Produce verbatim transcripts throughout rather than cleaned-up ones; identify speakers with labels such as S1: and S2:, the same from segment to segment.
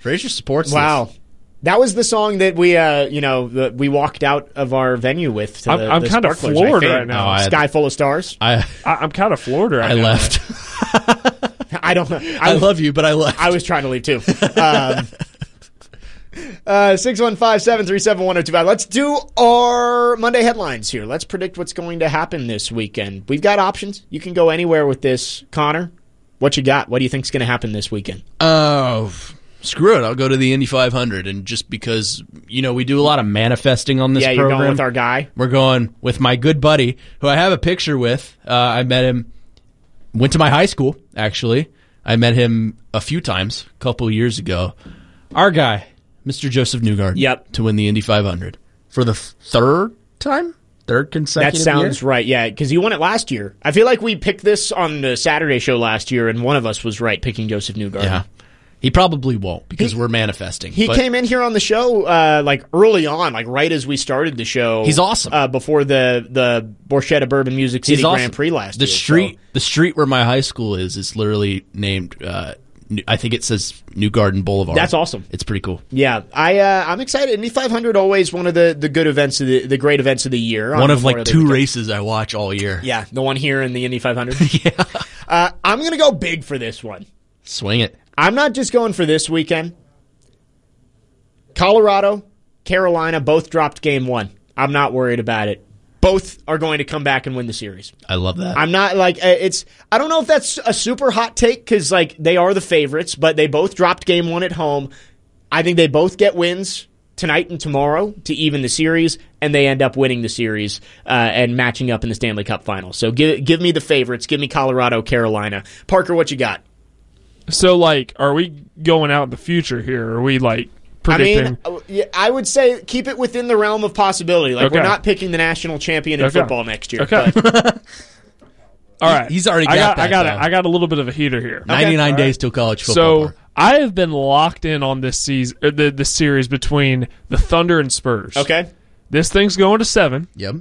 S1: Frazier supports
S2: Wow.
S1: this.
S2: That was the song that we, uh, you know, the, we walked out of our venue with. To
S3: I'm,
S2: the,
S3: I'm
S2: the
S3: kind of
S2: Sparklers,
S3: floored
S2: I think.
S3: right now.
S1: Oh, I-
S2: Sky Full of Stars.
S1: I
S3: I, I'm kind of floored right
S1: I
S3: now.
S1: left.
S2: I don't know. I,
S1: I love you, but I left.
S2: I was trying to leave too. Um, uh, six one five, seven three seven, one oh two five. Let's do our Monday headlines here. Let's predict what's going to happen this weekend. We've got options. You can go anywhere with this. Connor, what you got? What do you think's going to happen this weekend?
S1: Oh, screw it. I'll go to the Indy five hundred. And just because, you know, we do a lot of manifesting on this
S2: yeah,
S1: program.
S2: you're going with our guy.
S1: We're going with my good buddy, who I have a picture with. Uh, I met him, went to my high school, actually. I met him a few times, a couple of years ago. Our guy, Mister Joseph Newgarden.
S2: Yep.
S1: To win the Indy five hundred. For the third time? Third consecutive
S2: That sounds
S1: year?
S2: right, yeah, because he won it last year. I feel like we picked this on the Saturday show last year, and one of us was right picking Joseph Newgarden.
S1: Yeah. He probably won't because we're manifesting.
S2: He
S1: but
S2: came in here on the show uh, like early on, like right as we started the show.
S1: He's awesome.
S2: Uh, before the the Borchetta Bourbon Music City
S1: He's awesome.
S2: Grand Prix last
S1: the
S2: year.
S1: street,
S2: so.
S1: the street where my high school is, is literally named. Uh, New- I think it says New Garden Boulevard.
S2: That's awesome.
S1: It's pretty cool.
S2: Yeah, I uh, I'm excited. Indy five hundred always one of the, the good events of the the great events of the year.
S1: One of like
S2: Memorial Day
S1: two
S2: weekend.
S1: races I watch all year.
S2: Yeah, the one here in the Indy five hundred.
S1: Yeah.
S2: uh, I'm gonna go big for this one.
S1: Swing it.
S2: I'm not just going for this weekend. Colorado, Carolina both dropped game one. I'm not worried about it. Both are going to come back and win the series.
S1: I love that.
S2: I'm not like uh, it's. I don't know if that's a super hot take because like they are the favorites, but they both dropped game one at home. I think they both get wins tonight and tomorrow to even the series, and they end up winning the series uh, and matching up in the Stanley Cup Finals. So give give me the favorites. Give me Colorado, Carolina. Parker, what you got?
S3: So, like, are we going out in the future here? Are we, like, predicting?
S2: I mean, uh, yeah, I would say keep it within the realm of possibility. Like
S3: Okay.
S2: we're not picking the national champion in
S3: Okay.
S2: football next year.
S3: Okay.
S2: But
S3: All right.
S1: He's already
S3: I
S1: got
S3: got, I
S1: that
S3: got,
S1: down.
S3: a, I got a little bit of a heater here.
S1: ninety-nine
S3: All
S1: days
S3: right.
S1: till college football.
S3: So
S1: part.
S3: I have been locked in on this season, uh, the the series between the Thunder and Spurs.
S2: okay,
S3: This thing's going to seven,
S1: Yep.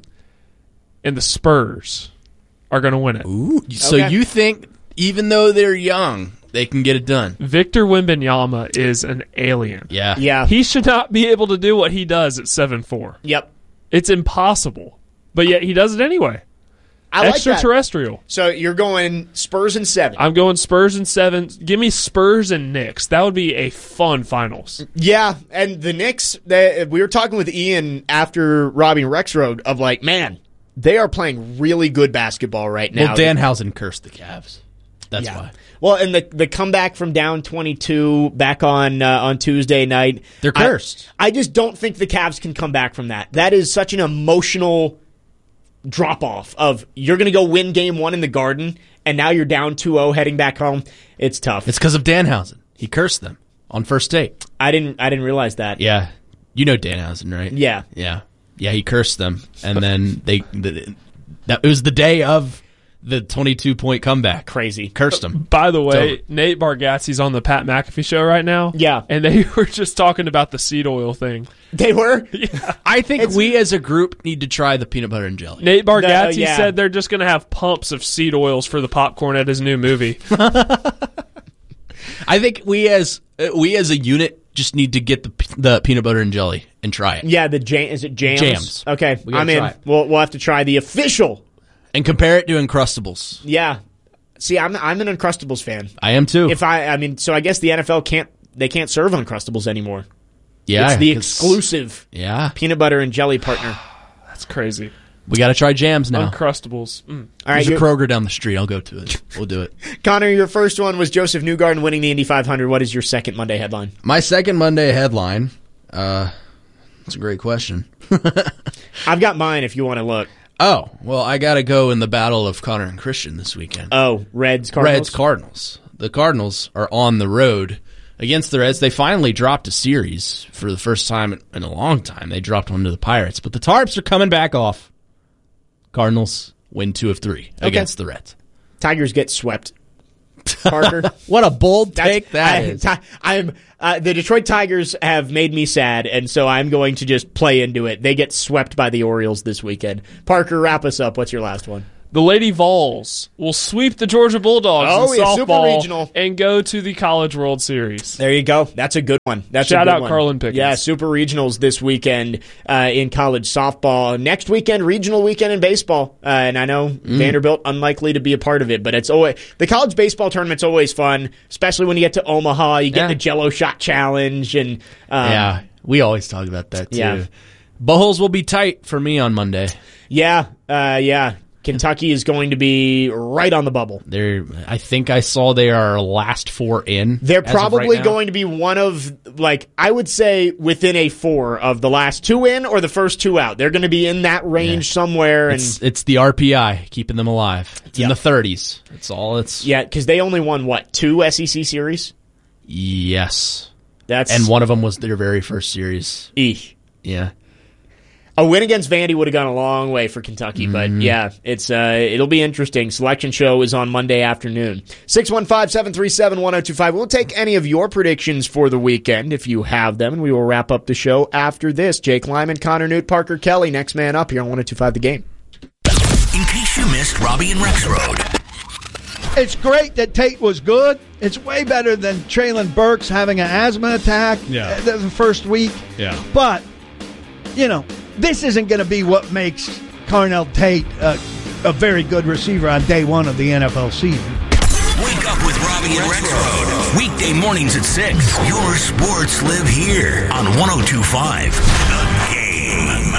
S3: and the Spurs are going to win it.
S1: Ooh. So
S2: Okay.
S1: you think even though they're young, they can get it done?
S3: Victor Wembanyama is an alien.
S1: Yeah.
S2: yeah,
S3: He should not be able to do what he does at seven four.
S2: yep.
S3: It's impossible. But yet he does it anyway.
S2: I like that.
S3: Extraterrestrial.
S2: So you're going Spurs and seven.
S3: I'm going Spurs and seven. Give me Spurs and Knicks. That would be a fun finals.
S2: Yeah, and the Knicks, they, we were talking with Ian after Robbie Rexroad of like, man, they are playing really good basketball right now.
S1: Well, Danhausen cursed the Cavs. That's
S2: yeah.
S1: why.
S2: Well, and the the comeback from down twenty-two back on uh, on Tuesday night.
S1: They're
S2: I-
S1: cursed.
S2: I, just don't think the Cavs can come back from that. That is such an emotional drop off of you're going to go win game one in the Garden, and now you're down two oh heading back home. It's tough.
S1: It's because of Danhausen. He cursed them on first date.
S2: I didn't I didn't realize that.
S1: Yeah. You know Danhausen, right?
S2: Yeah.
S1: Yeah. Yeah, he cursed them. And then they the, that it was the day of the twenty-two point comeback.
S2: Crazy.
S1: Cursed them.
S3: By the way,
S1: So-
S3: Nate Bargatze's on the Pat McAfee show right now.
S2: Yeah.
S3: And they were just talking about the seed oil thing.
S2: They were?
S1: I think we as a group need to try the peanut butter and jelly.
S3: Nate Bargatze
S2: yeah.
S3: said they're just going to have pumps of seed oils for the popcorn at his new movie.
S1: I think we as uh, we as a unit just need to get the the peanut butter and jelly and try it.
S2: Yeah, the jam is it jams?
S1: Jams.
S2: Okay,
S1: We gotta
S2: I'm in.
S1: try it.
S2: We'll we'll have to try the official.
S1: And compare it to Uncrustables.
S2: Yeah. See, I'm I'm an Uncrustables fan.
S1: I am too.
S2: If I I mean, so I guess the N F L can't they can't serve Uncrustables anymore.
S1: yeah,
S2: It's the
S1: 'cause-
S2: exclusive
S1: Yeah,
S2: peanut butter and jelly partner.
S3: That's crazy.
S1: we got to try jams now.
S3: Uncrustables. Mm.
S2: All right,
S1: There's a
S2: your-
S1: Kroger down the street. I'll go to it. We'll do it.
S2: Connor, your first one was Joseph Newgarden winning the Indy five hundred. What is your second Monday headline?
S1: My second Monday headline. Uh, that's a great question.
S2: I've got mine if you want to look.
S1: Oh, well, I got to go in the battle of Connor and Christian this weekend.
S2: Oh, Reds Cardinals.
S1: Reds Cardinals. The Cardinals are on the road against the Reds. They finally dropped a series for the first time in, in a long time. They dropped one to the Pirates, but the Tarps are coming back off. Cardinals win two of three
S2: Okay.
S1: against the Reds.
S2: Tigers get swept. Parker.
S1: What a bold
S2: That's-
S1: take that
S2: I,
S1: is.
S2: Ti- I'm uh, the Detroit Tigers have made me sad, and so I'm going to just play into it. They get swept by the Orioles this weekend. Parker, wrap us up. What's your last one?
S3: The Lady Vols will sweep the Georgia Bulldogs
S2: Oh,
S3: in
S2: yeah,
S3: softball
S2: Super Regional.
S3: and go to the College World Series.
S2: There you go. That's a good one. That's
S3: Shout
S2: a good
S3: out
S2: one.
S3: Carlin Pickens.
S2: Yeah, Super Regionals this weekend uh, in college softball. Next weekend, regional weekend in baseball. Uh, and I know mm. Vanderbilt unlikely to be a part of it, but it's always the college baseball tournament's always fun, especially when you get to Omaha. You get
S1: yeah.
S2: the Jello Shot Challenge, and um,
S1: yeah, we always talk about that too.
S2: Yeah.
S1: Bowls will be tight for me on Monday.
S2: Yeah, uh, yeah. Kentucky is going to be right on the bubble.
S1: They're, I think I saw they are last four in.
S2: They're probably
S1: right
S2: going to be one of, like, I would say within a four of the last two in or the first two out. They're going to be in that range yeah. somewhere. And
S1: it's, it's the R P I keeping them alive. It's yep. in the thirties. It's all it's.
S2: Yeah, because they only won, what, two S E C series?
S1: Yes.
S2: That's
S1: And one of them was their very first series.
S2: Eek.
S1: Yeah.
S2: A win against Vandy would have gone a long way for Kentucky, but mm. yeah, it's uh, it'll be interesting. Selection show is on Monday afternoon. six one five, seven three seven, one oh two five. We'll take any of your predictions for the weekend if you have them, and we will wrap up the show after this. Jake Lyman, Connor Newt, Parker Kelly, next man up here on one oh two five The Game.
S4: In case you missed Robbie and Rex Road.
S5: It's great that Tate was good. It's way better than Traylon Burks having an asthma attack
S6: yeah.
S5: the first week.
S6: Yeah.
S5: But, you know, this isn't going to be what makes Carnell Tate uh, a very good receiver on day one of the N F L season.
S4: Wake up with Robbie and Rex Road. Weekday mornings at six. Your sports live here on one oh two five The Game.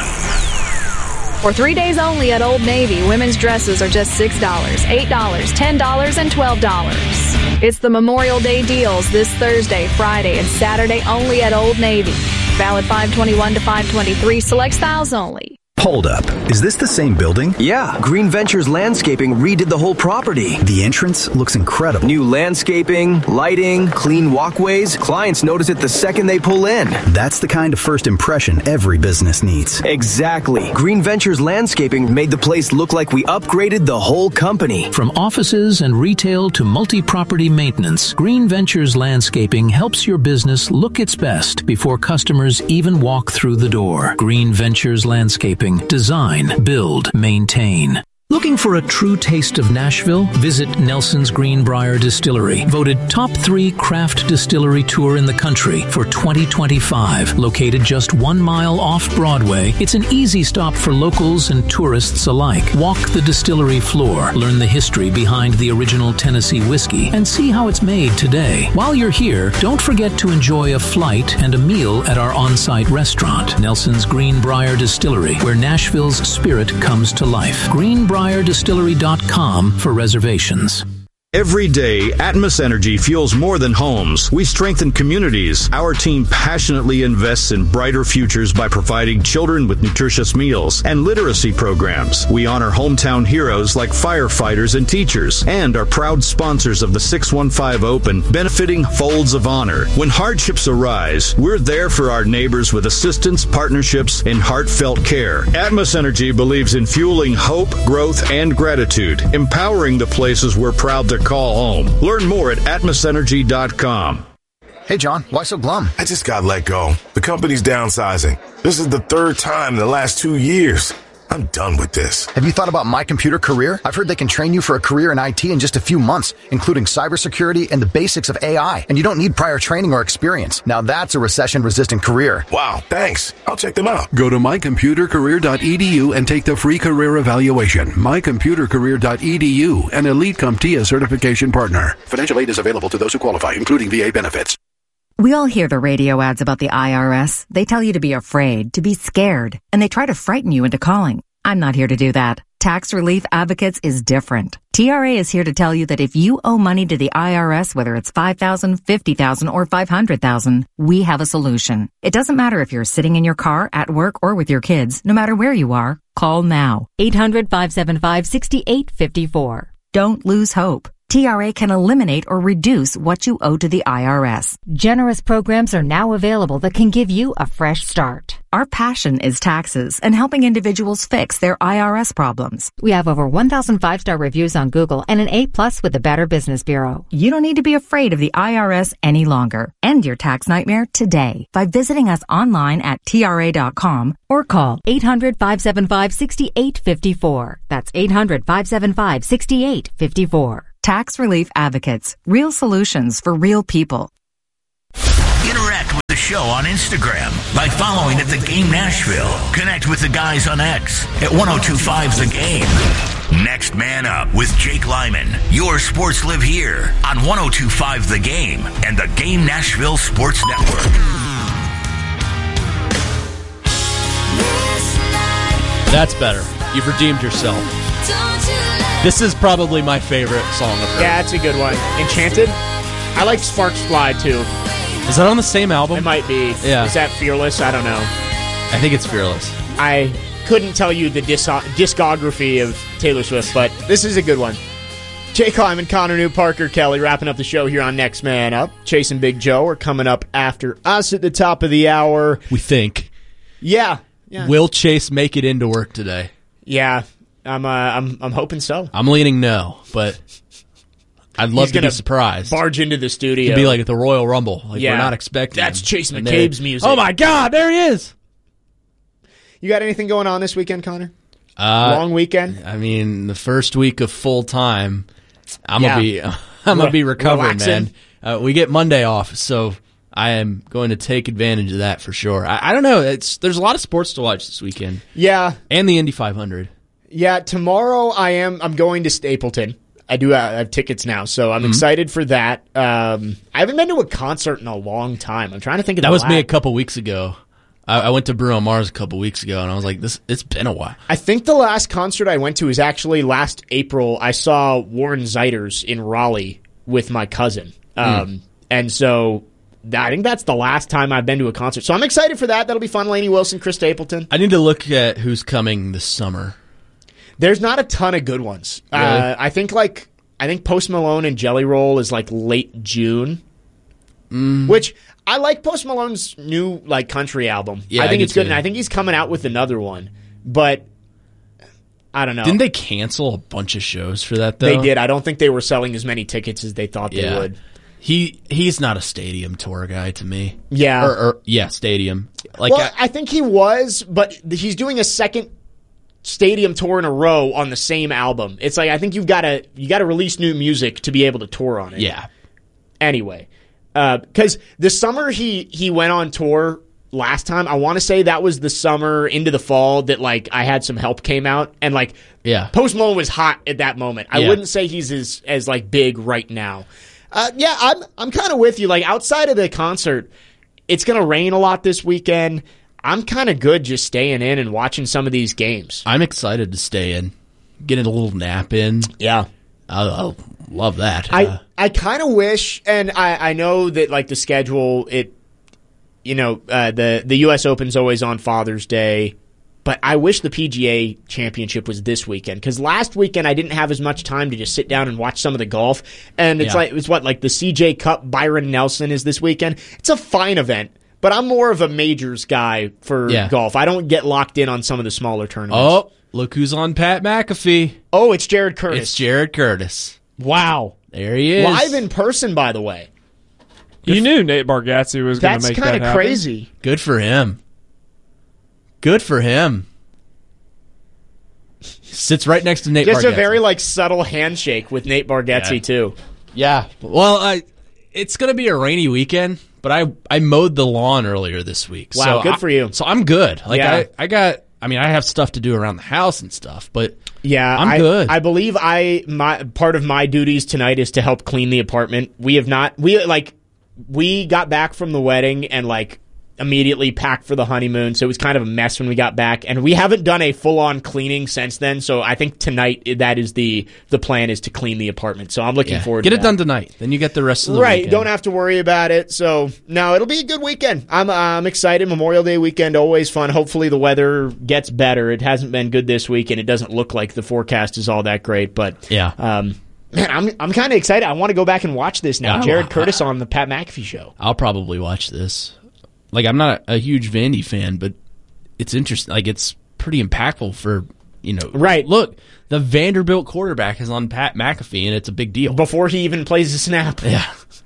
S7: For three days only at Old Navy, women's dresses are just six dollars, eight dollars, ten dollars, and twelve dollars. It's the Memorial Day deals this Thursday, Friday, and Saturday only at Old Navy. Valid five twenty-one to five twenty-three, select styles only.
S8: Hold up. Is this the same building?
S9: Yeah. Green Ventures Landscaping redid the whole property.
S8: The entrance looks incredible.
S9: New landscaping, lighting, clean walkways. Clients notice it the second they pull in.
S8: That's the kind of first impression every business needs.
S9: Exactly. Green Ventures Landscaping made the place look like we upgraded the whole company.
S10: From offices and retail to multi-property maintenance, Green Ventures Landscaping helps your business look its best before customers even walk through the door. Green Ventures Landscaping. Design, build, maintain. Looking for a true taste of Nashville? Visit Nelson's Greenbrier Distillery, voted top three craft distillery tour in the country for twenty twenty-five. Located just one mile off Broadway, it's an easy stop for locals and tourists alike. Walk the distillery floor, learn the history behind the original Tennessee whiskey, and see how it's made today. While you're here, don't forget to enjoy a flight and a meal at our on-site restaurant, Nelson's Greenbrier Distillery, where Nashville's spirit comes to life. Greenbrier Distillery dot com for reservations.
S11: Every day, Atmos Energy fuels more than homes. We strengthen communities. Our team passionately invests in brighter futures by providing children with nutritious meals and literacy programs. We honor hometown heroes like firefighters and teachers, and are proud sponsors of the six one five Open, benefiting Folds of Honor. When hardships arise, we're there for our neighbors with assistance, partnerships, and heartfelt care. Atmos Energy believes in fueling hope, growth, and gratitude, empowering the places we're proud to call home. Learn more at atmos energy dot com.
S12: Hey, John, why so glum?
S13: I just got let go. The company's downsizing. This is the third time in the last two years. I'm done with this.
S12: Have you thought about My Computer Career? I've heard they can train you for a career in I T in just a few months, including cybersecurity and the basics of A I. And you don't need prior training or experience. Now that's a recession-resistant career.
S13: Wow, thanks. I'll check them out.
S14: Go to my computer career dot e d u and take the free career evaluation. my computer career dot e d u, an Elite CompTIA certification partner. Financial aid is available to those who qualify, including V A benefits.
S15: We all hear the radio ads about the I R S. They tell you to be afraid, to be scared, and they try to frighten you into calling. I'm not here to do that. Tax Relief Advocates is different. T R A is here to tell you that if you owe money to the I R S, whether it's five thousand dollars, fifty thousand dollars, or five hundred thousand dollars, we have a solution. It doesn't matter if you're sitting in your car, at work, or with your kids. No matter where you are, call now. eight hundred, five seven five, six eight five four. Don't lose hope. T R A can eliminate or reduce what you owe to the I R S.
S16: Generous programs are now available that can give you a fresh start.
S15: Our passion is taxes and helping individuals fix their I R S problems. We have over one thousand five-star reviews on Google and an A plus with the Better Business Bureau. You don't need to be afraid of the I R S any longer. End your tax nightmare today by visiting us online at T R A dot com or call eight hundred, five seven five, six eight five four. That's eight hundred, five seven five, six eight five four. Tax Relief Advocates. Real solutions for real people.
S4: Interact with the show on Instagram by following at The Game Nashville. Connect with the guys on X at ten twenty-five The Game. Next Man Up with Jake Lyman. Your sports live here on ten twenty-five The Game and the Game Nashville Sports Network.
S1: That's better. You've redeemed yourself. This is probably my favorite song of hers.
S2: Yeah, it's a good one. Enchanted? I like Sparks Fly, too.
S1: Is that on the same album?
S2: It might be.
S1: Yeah.
S2: Is that Fearless? I don't know.
S1: I think it's Fearless.
S2: I couldn't tell you the dis- discography of Taylor Swift, but this is a good one. Jake Lyman, Connor New, Parker Kelly, wrapping up the show here on Next Man Up. Chase and Big Joe are coming up after us at the top of the hour.
S1: We think.
S2: Yeah. yeah.
S1: Will Chase make it into work today?
S2: Yeah. I'm uh, I'm I'm hoping so.
S1: I'm leaning no, but I'd love
S2: He's
S1: to be
S2: gonna
S1: surprised.
S2: Barge into the studio.
S1: It'd be like at the Royal Rumble. Like
S2: Yeah.
S1: we're not expecting.
S2: That's
S1: him.
S2: Chase
S1: And
S2: McCabe's
S1: then-
S2: music.
S1: Oh my God, there he is.
S2: You got anything going on this weekend, Connor?
S1: Uh,
S2: Long weekend.
S1: I mean, the first week of full time, I'm
S2: Yeah.
S1: gonna be I'm gonna be recovering,
S2: Relaxing.
S1: man. Uh, we get Monday off, so I am going to take advantage of that for sure. I, I don't know. It's there's a lot of sports to watch this weekend.
S2: Yeah.
S1: And the Indy five hundred.
S2: Yeah, tomorrow I am. I'm going to Stapleton. I do have, I have tickets now, so I'm
S1: Mhm.
S2: excited for that. Um, I haven't been to a concert in a long time. I'm trying to think of
S1: That
S2: the
S1: was me a
S2: last-
S1: couple weeks ago. I, I went to Bruno Mars a couple weeks ago, and I was like, "This, it's been a while."
S2: I think the last concert I went to was actually last April. I saw Warren Zeiders in Raleigh with my cousin, um,
S1: Mm.
S2: and so I think that's the last time I've been to a concert. So I'm excited for that. That'll be fun. Lainey Wilson, Chris Stapleton.
S1: I need to look at who's coming this summer.
S2: There's not a ton of good ones.
S1: Really?
S2: Uh, I think like I think Post Malone and Jelly Roll is like late June,
S1: Mm.
S2: which I like Post Malone's new like country album.
S1: Yeah,
S2: I
S1: I
S2: think
S1: do
S2: it's good,
S1: too.
S2: and I think he's coming out with another one. But I don't know.
S1: Didn't they cancel a bunch of shows for that though?
S2: They did. I don't think they were selling as many tickets as they thought
S1: Yeah.
S2: they would.
S1: He he's not a stadium tour guy to me.
S2: Yeah.
S1: Or, or yeah, stadium. Like
S2: well,
S1: I,
S2: I think he was, but he's doing a second stadium tour in a row on the same album. It's like I think you've got to you got to release new music to be able to tour on it.
S1: yeah.
S2: Anyway, because the summer he he went on tour last time, I want to say that was the summer into the fall that like I Had Some Help came out, and like
S1: Yeah.
S2: Post Malone was hot at that moment. I
S1: Yeah.
S2: wouldn't say he's as as like big right now. Uh, yeah, I'm I'm kind of with you. Like outside of the concert, it's gonna rain a lot this weekend. I'm kind of good just staying in and watching some of these games.
S1: I'm excited to stay in, getting a little nap in.
S2: Yeah.
S1: I'll, I'll love that.
S2: I,
S1: Uh,
S2: I kind of wish, and I, I know that like the schedule, it, you know, uh, the the U S Open's always on Father's Day, but I wish the P G A Championship was this weekend, because last weekend I didn't have as much time to just sit down and watch some of the golf, and it's
S1: Yeah.
S2: like it's what like the C J Cup, Byron Nelson is this weekend. It's a fine event, but I'm more of a majors guy for
S1: Yeah.
S2: golf. I don't get locked in on some of the smaller tournaments.
S1: oh, look who's on Pat McAfee.
S2: Oh, it's Jared Curtis.
S1: It's Jared Curtis.
S2: Wow.
S1: There he is.
S2: Live in person, by the way.
S3: You knew Nate Bargatze was going to
S2: That's
S3: make that
S2: kind of
S3: happen.
S2: crazy.
S1: Good for him. Good for him. Sits right next to Nate
S2: Just a
S1: Bargatze.
S2: very like subtle handshake with Nate Bargatze
S1: Yeah.
S2: too.
S1: Yeah. Well, I it's going to be a rainy weekend, but I I mowed the lawn earlier this week.
S2: Wow,
S1: so
S2: good
S1: I-
S2: for you.
S1: So I'm good. Like
S2: Yeah.
S1: I I got I mean, I have stuff to do around the house and stuff, but
S2: Yeah,
S1: I'm
S2: I,
S1: good.
S2: I believe I my part of my duties tonight is to help clean the apartment. We have not we like we got back from the wedding and like immediately packed for the honeymoon, so it was kind of a mess when we got back, and we haven't done a full-on cleaning since then. So I think tonight that is the the plan, is to clean the apartment. So I'm looking
S1: yeah.
S2: forward
S1: Get
S2: to
S1: it
S2: that.
S1: done tonight. Then you get the rest of the
S2: Right,
S1: weekend.
S2: don't have to worry about it. So, no, it'll be a good weekend. I'm I'm excited. Memorial Day weekend, always fun. Hopefully the weather gets better. It hasn't been good this week, and it doesn't look like the forecast is all that great. But,
S1: Yeah.
S2: um, man, I'm I'm kind of excited. I want to go back and watch this now.
S1: Yeah,
S2: Jared
S1: I-
S2: Curtis on the Pat McAfee show.
S1: I'll probably watch this. Like I'm not a, a huge Vandy fan, but it's interesting. Like, it's pretty impactful for, you know.
S2: Right.
S1: Look, the Vanderbilt quarterback is on Pat McAfee, and it's a big deal.
S2: Before he even plays a snap.
S1: Yeah.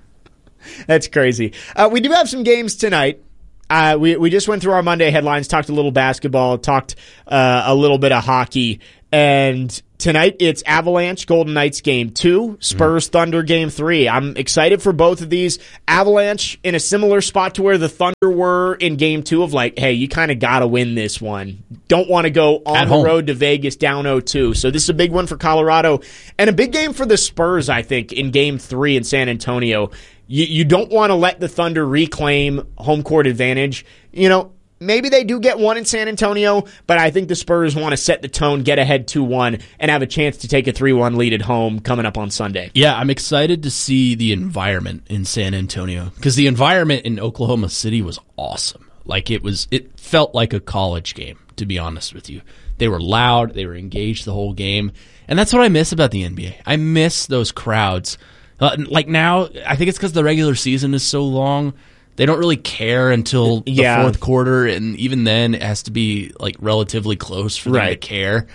S2: That's crazy. Uh, we do have some games tonight. Uh, we we just went through our Monday headlines, talked a little basketball, talked uh, a little bit of hockey, and tonight it's Avalanche Golden Knights game two, Spurs Thunder game three. I'm excited for both of these. Avalanche in a similar spot to where the Thunder were in game two of like, hey, you kind of got to win this one. Don't want to go on
S1: At
S2: the
S1: home.
S2: road to Vegas down oh two. So this is a big one for Colorado and a big game for the Spurs, I think, in game three in San Antonio. You, you don't want to let the Thunder reclaim home court advantage. You know, maybe they do get one in San Antonio, but I think the Spurs want to set the tone, get ahead two one, and have a chance to take a three one lead at home coming up on Sunday.
S1: Yeah, I'm excited to see the environment in San Antonio because the environment in Oklahoma City was awesome. Like, it was, it felt like a college game, to be honest with you. They were loud, they were engaged the whole game, and that's what I miss about the N B A. I miss those crowds. Uh, like now, I think it's because the regular season is so long. They don't really care until the
S2: Yeah.
S1: fourth quarter, and even then, it has to be like relatively close for them
S2: Right.
S1: to care.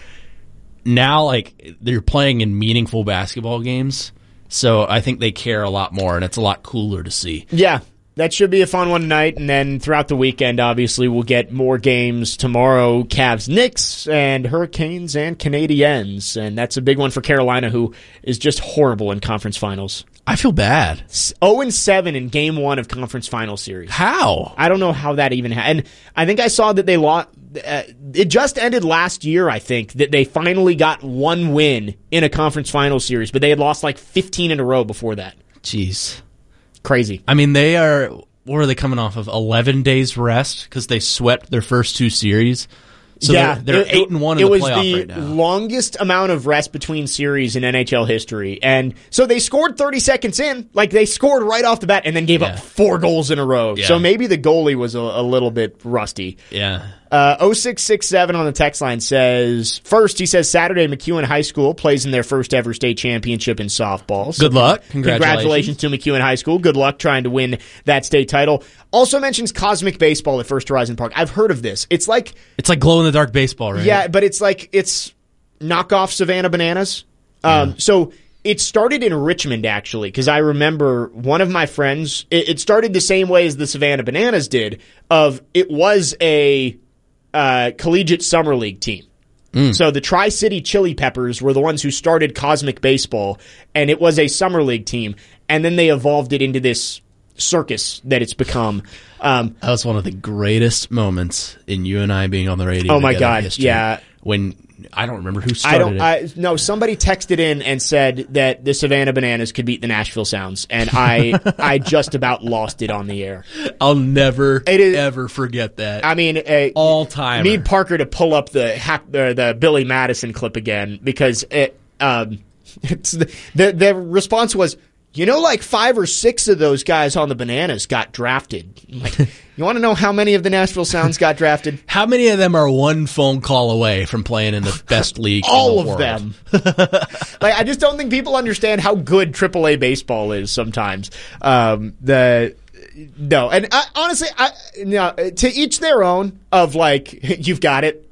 S1: Now, like, they're playing in meaningful basketball games, so I think they care a lot more, and it's a lot cooler to see.
S2: Yeah, that should be a fun one tonight, and then throughout the weekend, obviously, we'll get more games tomorrow. Cavs, Knicks, and Hurricanes and Canadiens, and that's a big one for Carolina, who is just horrible in conference finals.
S1: I feel bad.
S2: oh and seven in game one of conference final series.
S1: How?
S2: I don't know how that even happened. And I think I saw that they lost. Uh, it just ended last year, I think, that they finally got one win in a conference final series, but they had lost like fifteen in a row before that.
S1: Jeez.
S2: Crazy.
S1: I mean, they are, what are they coming off of? eleven days rest because they swept their first two series. So
S2: yeah,
S1: they're, they're
S2: it,
S1: eight and one in
S2: it
S1: the
S2: was
S1: playoff
S2: the
S1: right now.
S2: longest amount of rest between series in N H L history, and so they scored thirty seconds in, like they scored right off the bat, and then gave
S1: Yeah.
S2: up four goals in a row.
S1: Yeah.
S2: So maybe the goalie was a, a little bit rusty.
S1: Yeah.
S2: Uh, oh six six seven on the text line says, first, he says Saturday McEwen High School plays in their first ever state championship in softball. So
S1: Good luck.
S2: Congratulations.
S1: Congratulations.
S2: to McEwen High School. Good luck trying to win that state title. Also mentions Cosmic Baseball at First Horizon Park. I've heard of this. It's like,
S1: It's like glow in the dark baseball, right?
S2: yeah, but it's like, it's knockoff Savannah Bananas. Um, So it started in Richmond, actually, because I remember one of my friends, it, it started the same way as the Savannah Bananas did, of it was a uh, collegiate summer league team. So the Tri-City Chili Peppers were the ones who started Cosmic Baseball, and it was a summer league team, and then they evolved it into this circus that it's become. Um,
S1: That was one of the greatest moments in you and I being on the radio.
S2: Oh, my
S1: together in
S2: God,
S1: history.
S2: yeah.
S1: When, I don't remember who
S2: I
S1: started
S2: don't.
S1: it.
S2: I, no, somebody texted in and said that the Savannah Bananas could beat the Nashville Sounds, and I, I just about lost it on the air.
S1: I'll never,
S2: It is-
S1: ever forget that.
S2: I mean, uh,
S1: All time.
S2: need Parker to pull up the hack, uh, the Billy Madison clip again because it, um, it's the, the the response was, you know, like five or six of those guys on the Bananas got drafted. I'm like, you want to know how many of the Nashville Sounds got drafted?
S1: How many of them are one phone call away from playing in the best league
S2: All
S1: in the
S2: of
S1: world?
S2: them. Like, I just don't think people understand how good triple A baseball is sometimes. Um, the no, and I, honestly, I no, to each their own. Of like, you've got it.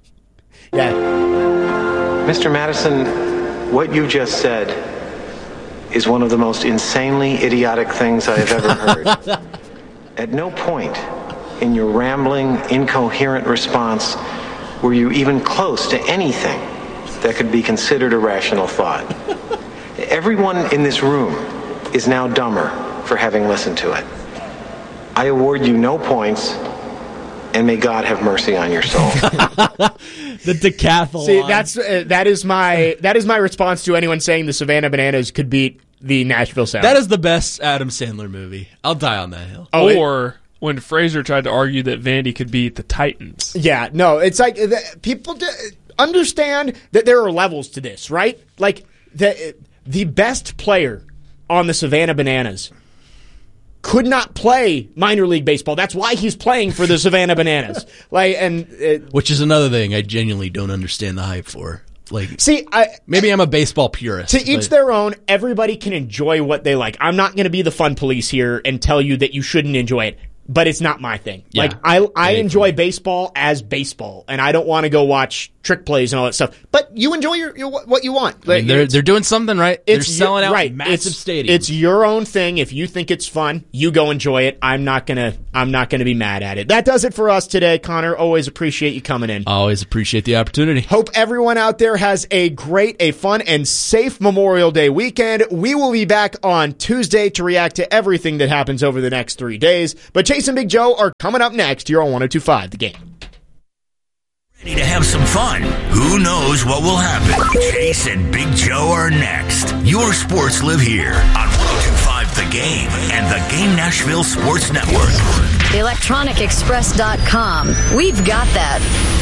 S2: Yeah,
S6: Mister Madison, what you just said is one of the most insanely idiotic things I have ever heard. At no point in your rambling, incoherent response were you even close to anything that could be considered a rational thought. Everyone in this room is now dumber for having listened to it. I award you no points, and may God have mercy on your soul.
S1: The decathlon.
S2: see, that's uh, that is my that is my response to anyone saying the Savannah Bananas could beat the Nashville Sounds.
S1: That is the best Adam Sandler movie. I'll die on that hill.
S2: Oh, it-
S3: or when Fraser tried to argue that Vandy could beat the Titans.
S2: Yeah, no, it's like the, people d- understand that there are levels to this, right? Like the the best player on the Savannah Bananas could not play minor league baseball. That's why he's playing for the Savannah Bananas. Like, and uh,
S1: Which is another thing I genuinely don't understand the hype for. Like,
S2: see, I
S1: maybe I'm a baseball purist.
S2: to each
S1: but-
S2: their own. Everybody can enjoy what they like. I'm not going to be the fun police here and tell you that you shouldn't enjoy it. but it's not my thing.
S1: Yeah.
S2: Like, I I enjoy baseball as baseball, and I don't want to go watch trick plays and all that stuff. But you enjoy your, your what you want.
S1: I mean, they're, they're doing something right. They're selling
S2: your,
S1: out
S2: right.
S1: massive
S2: it's,
S1: stadiums.
S2: It's your own thing. If you think it's fun, you go enjoy it. I'm not gonna I'm not gonna be mad at it. That does it for us today, Connor. Always appreciate you coming in.
S1: Always appreciate the opportunity.
S2: Hope everyone out there has a great, a fun, and safe Memorial Day weekend. We will be back on Tuesday to react to everything that happens over the next three days. But Chase and Big Joe are coming up next here on one oh two point five The Game.
S4: Ready to have some fun? Who knows what will happen? Chase and Big Joe are next. Your sports live here on one oh two point five The Game and the Game Nashville Sports Network.
S16: electronic express dot com. We've got that.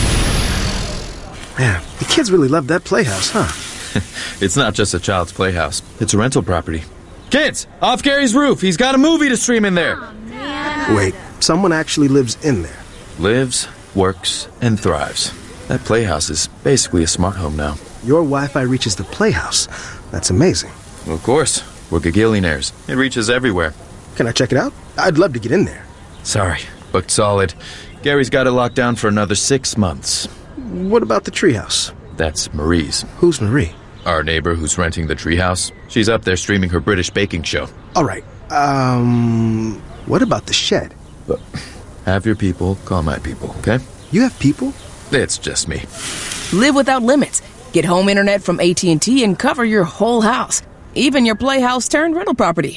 S17: Man, the kids really love that playhouse, huh?
S18: It's not just a child's playhouse. It's a rental property. Kids, off Gary's roof. He's got a movie to stream in there.
S17: Oh, wait, someone actually lives in there.
S18: Lives, works, and thrives. That playhouse is basically a smart home now.
S17: Your Wi-Fi reaches the playhouse. That's amazing.
S18: Well, of course. We're gagillionaires. It reaches everywhere.
S17: Can I check it out? I'd love to get in there.
S18: Sorry, booked solid. Gary's got it locked down for another six months.
S17: What about the treehouse?
S18: That's Marie's.
S17: Who's Marie?
S18: Our neighbor who's renting the treehouse. She's up there streaming her British baking show.
S17: All right. Um, what about the shed?
S18: But have your people call my people, okay?
S17: You have people?
S18: It's just me.
S19: Live without limits. Get home internet from A T and T and cover your whole house. Even your playhouse turned rental property.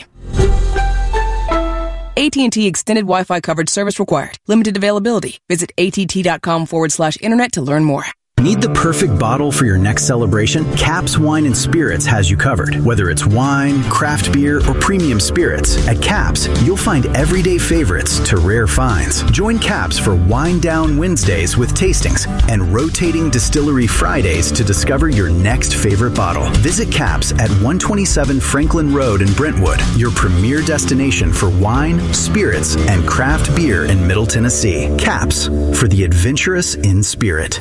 S19: A T and T Extended Wi-Fi coverage service required. Limited availability. Visit att.com forward slash internet to learn more.
S8: Need the perfect bottle for your next celebration? Caps Wine and Spirits has you covered. Whether it's wine, craft beer, or premium spirits, at Caps, you'll find everyday favorites to rare finds. Join Caps for Wine Down Wednesdays with tastings and rotating distillery Fridays to discover your next favorite bottle. Visit Caps at one twenty-seven Franklin Road in Brentwood, your premier destination for wine, spirits, and craft beer in Middle Tennessee. Caps, for the adventurous in spirit.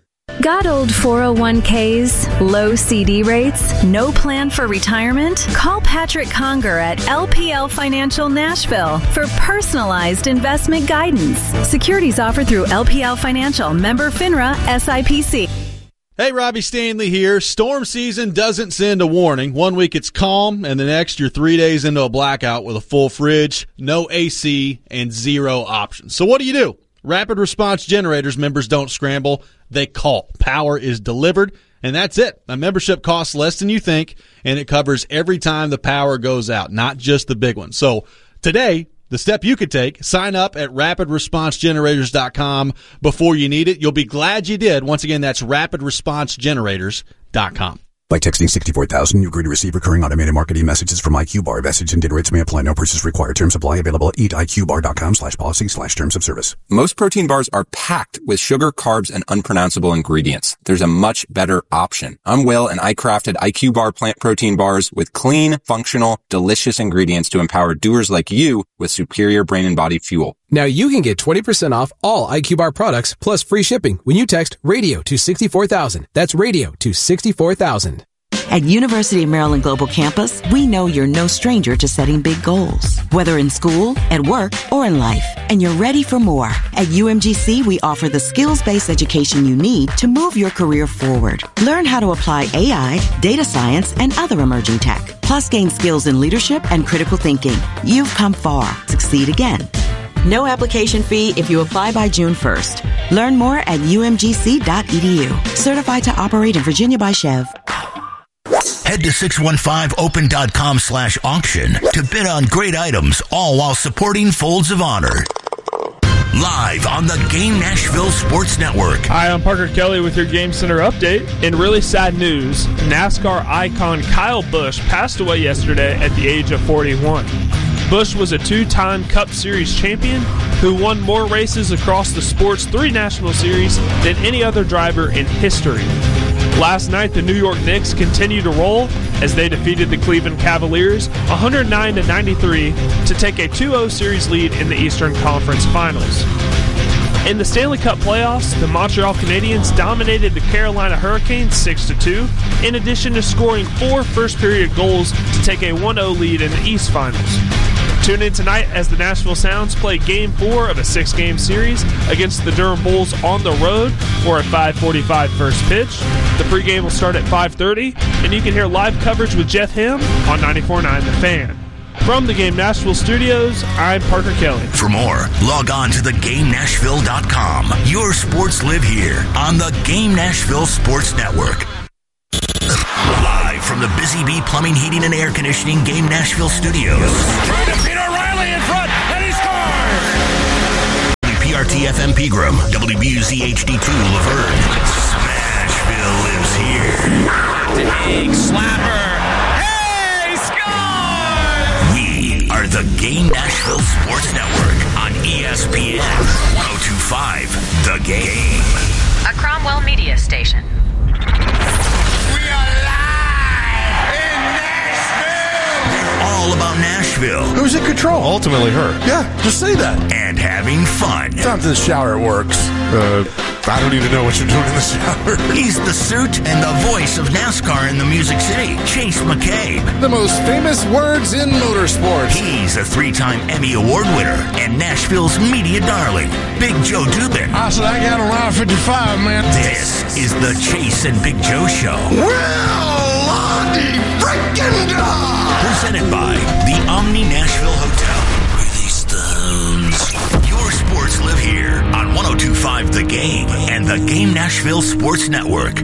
S7: Got old four oh one k's, low C D rates, no plan for retirement? Call Patrick Conger at L P L Financial Nashville for personalized investment guidance. Securities offered through L P L Financial, member FINRA, S I P C.
S20: Hey, Robbie Stanley here. Storm season doesn't send a warning. One week it's calm, and the next you're three days into a blackout with a full fridge, no A C, and zero options. So what do you do? Rapid Response Generators members don't scramble. They call. Power is delivered, and that's it. A membership costs less than you think, and it covers every time the power goes out, not just the big ones. So today, the step you could take, sign up at rapid response generators dot com before you need it. You'll be glad you did. Once again, that's rapid response generators dot com.
S21: By texting sixty-four thousand, you agree to receive recurring automated marketing messages from IQBar. Message and data rates may apply. No purchase required. Terms apply. Available at eat I Q bar dot com slash policy slash terms of service.
S22: Most protein bars are packed with sugar, carbs, and unpronounceable ingredients. There's a much better option. I'm Will, and I crafted IQBar plant protein bars with clean, functional, delicious ingredients to empower doers like you with superior brain and body fuel.
S23: Now you can get twenty percent off all IQBar products plus free shipping when you text radio to sixty-four thousand. That's radio to sixty-four thousand.
S24: At University of Maryland Global Campus, we know you're no stranger to setting big goals, whether in school, at work, or in life, and you're ready for more. At U M G C, we offer the skills-based education you need to move your career forward. Learn how to apply A I, data science, and other emerging tech, plus gain skills in leadership and critical thinking. You've come far. Succeed again. No application fee if you apply by June first. Learn more at U M G C dot E D U. Certified to operate in Virginia by Chev.
S4: Head to six one five open dot com slash auction to bid on great items, all while supporting Folds of Honor. Live on the Game Nashville Sports Network.
S3: Hi, I'm Parker Kelly with your Game Center update. In really sad news, NASCAR icon Kyle Busch passed away yesterday at the age of forty-one. Busch was a two-time Cup Series champion who won more races across the sport's three National Series than any other driver in history. Last night, the New York Knicks continued to roll as they defeated the Cleveland Cavaliers one oh nine to ninety-three to take a two oh series lead in the Eastern Conference Finals. In the Stanley Cup playoffs, the Montreal Canadiens dominated the Carolina Hurricanes six to two, in addition to scoring four first-period goals to take a one oh lead in the East Finals. Tune in tonight as the Nashville Sounds play Game four of a six-game series against the Durham Bulls on the road for a five forty-five first pitch. The pregame will start at five thirty, and you can hear live coverage with Jeff Ham on ninety-four point nine The Fan. From the Game Nashville studios, I'm Parker Kelly.
S4: For more, log on to the game nashville dot com. Your sports live here on the Game Nashville Sports Network. Live from the Busy Bee Plumbing, Heating, and Air Conditioning Game Nashville studios.
S5: Trying to beat O'Reilly in front, and he scores!
S4: W P R T F M Pegram, W B U Z H D two Laverne. Smashville lives here.
S5: Big slapper. Hey, score!
S4: We are the Game Nashville Sports Network on E S P N one oh two point five The Game.
S9: A Cromwell media station.
S4: All about Nashville.
S10: Who's in control? Ultimately her. Yeah, just say that.
S4: And having fun.
S10: Down to the shower, it works. Uh, I don't even know what you're doing in the shower.
S4: He's the suit and the voice of NASCAR in the Music City, Chase McCabe.
S10: The most famous words in motorsports.
S4: He's a three-time Emmy Award winner and Nashville's media darling, Big Joe Dubin.
S10: I said, I got a line fifty-five, man.
S4: This is the Chase and Big Joe Show.
S5: Well, Lonnie freaking dog!
S4: Presented by the Omni Nashville Hotel. Release Stones. Your sports live here on one oh two point five The Game and the Game Nashville Sports Network.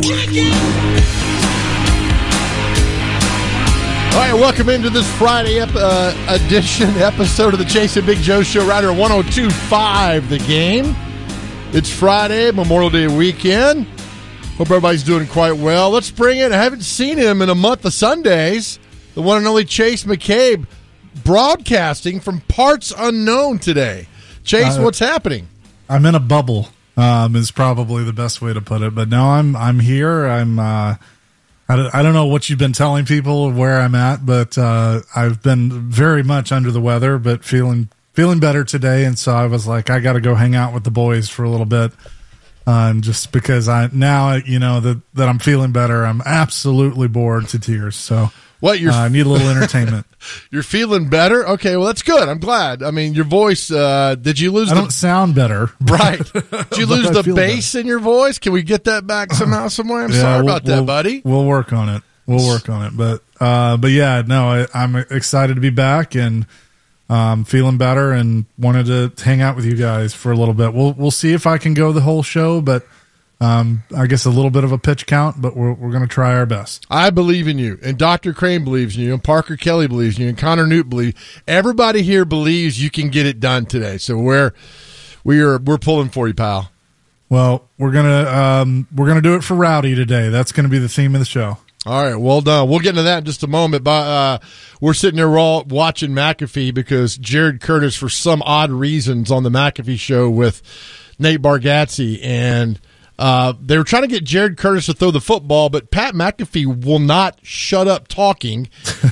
S11: All right, welcome into this Friday ep- uh, edition episode of the Chase and Big Joe Show right here at one oh two point five The Game. It's Friday, Memorial Day weekend. Hope everybody's doing quite well. Let's bring in, I haven't seen him in a month of Sundays, the one and only Chase McCabe, broadcasting from parts unknown today. Chase, uh, what's happening?
S25: I'm in a bubble, um, is probably the best way to put it. But no, I'm I'm here. I'm uh, I, don't, I don't know what you've been telling people of where I'm at, but uh, I've been very much under the weather, but feeling feeling better today. And so I was like, I got to go hang out with the boys for a little bit. Uh, and just because I now, you know, that, that I'm feeling better, I'm absolutely bored to tears. So
S11: what you're,
S25: uh, I need a little entertainment.
S11: You're feeling better? Okay, well, that's good. I'm glad. I mean, your voice, uh, did you lose
S25: I
S11: the...
S25: don't sound better.
S11: Right. Did you lose the bass better. in your voice? Can we get that back somehow, somewhere? I'm yeah, sorry
S25: we'll,
S11: about that,
S25: we'll,
S11: buddy.
S25: We'll work on it. We'll work on it. But, uh, but yeah, no, I, I'm excited to be back and um, feeling better and wanted to hang out with you guys for a little bit. We'll, we'll see if I can go the whole show, but Um, I guess a little bit of a pitch count, but we're we're going to try our best.
S11: I believe in you, and Doctor Crane believes in you, and Parker Kelly believes in you, and Connor Newt believes. Everybody here believes you can get it done today. So we're we are we're pulling for you, pal.
S25: Well, we're gonna um, we're gonna do it for Rowdy today. That's going to be the theme of the show.
S11: All right, well done. We'll get into that in just a moment. But uh, we're sitting there all watching McAfee because Jared Curtis, for some odd reasons, on the McAfee show with Nate Bargatze, and Uh, they were trying to get Jared Curtis to throw the football, but Pat McAfee will not shut up talking.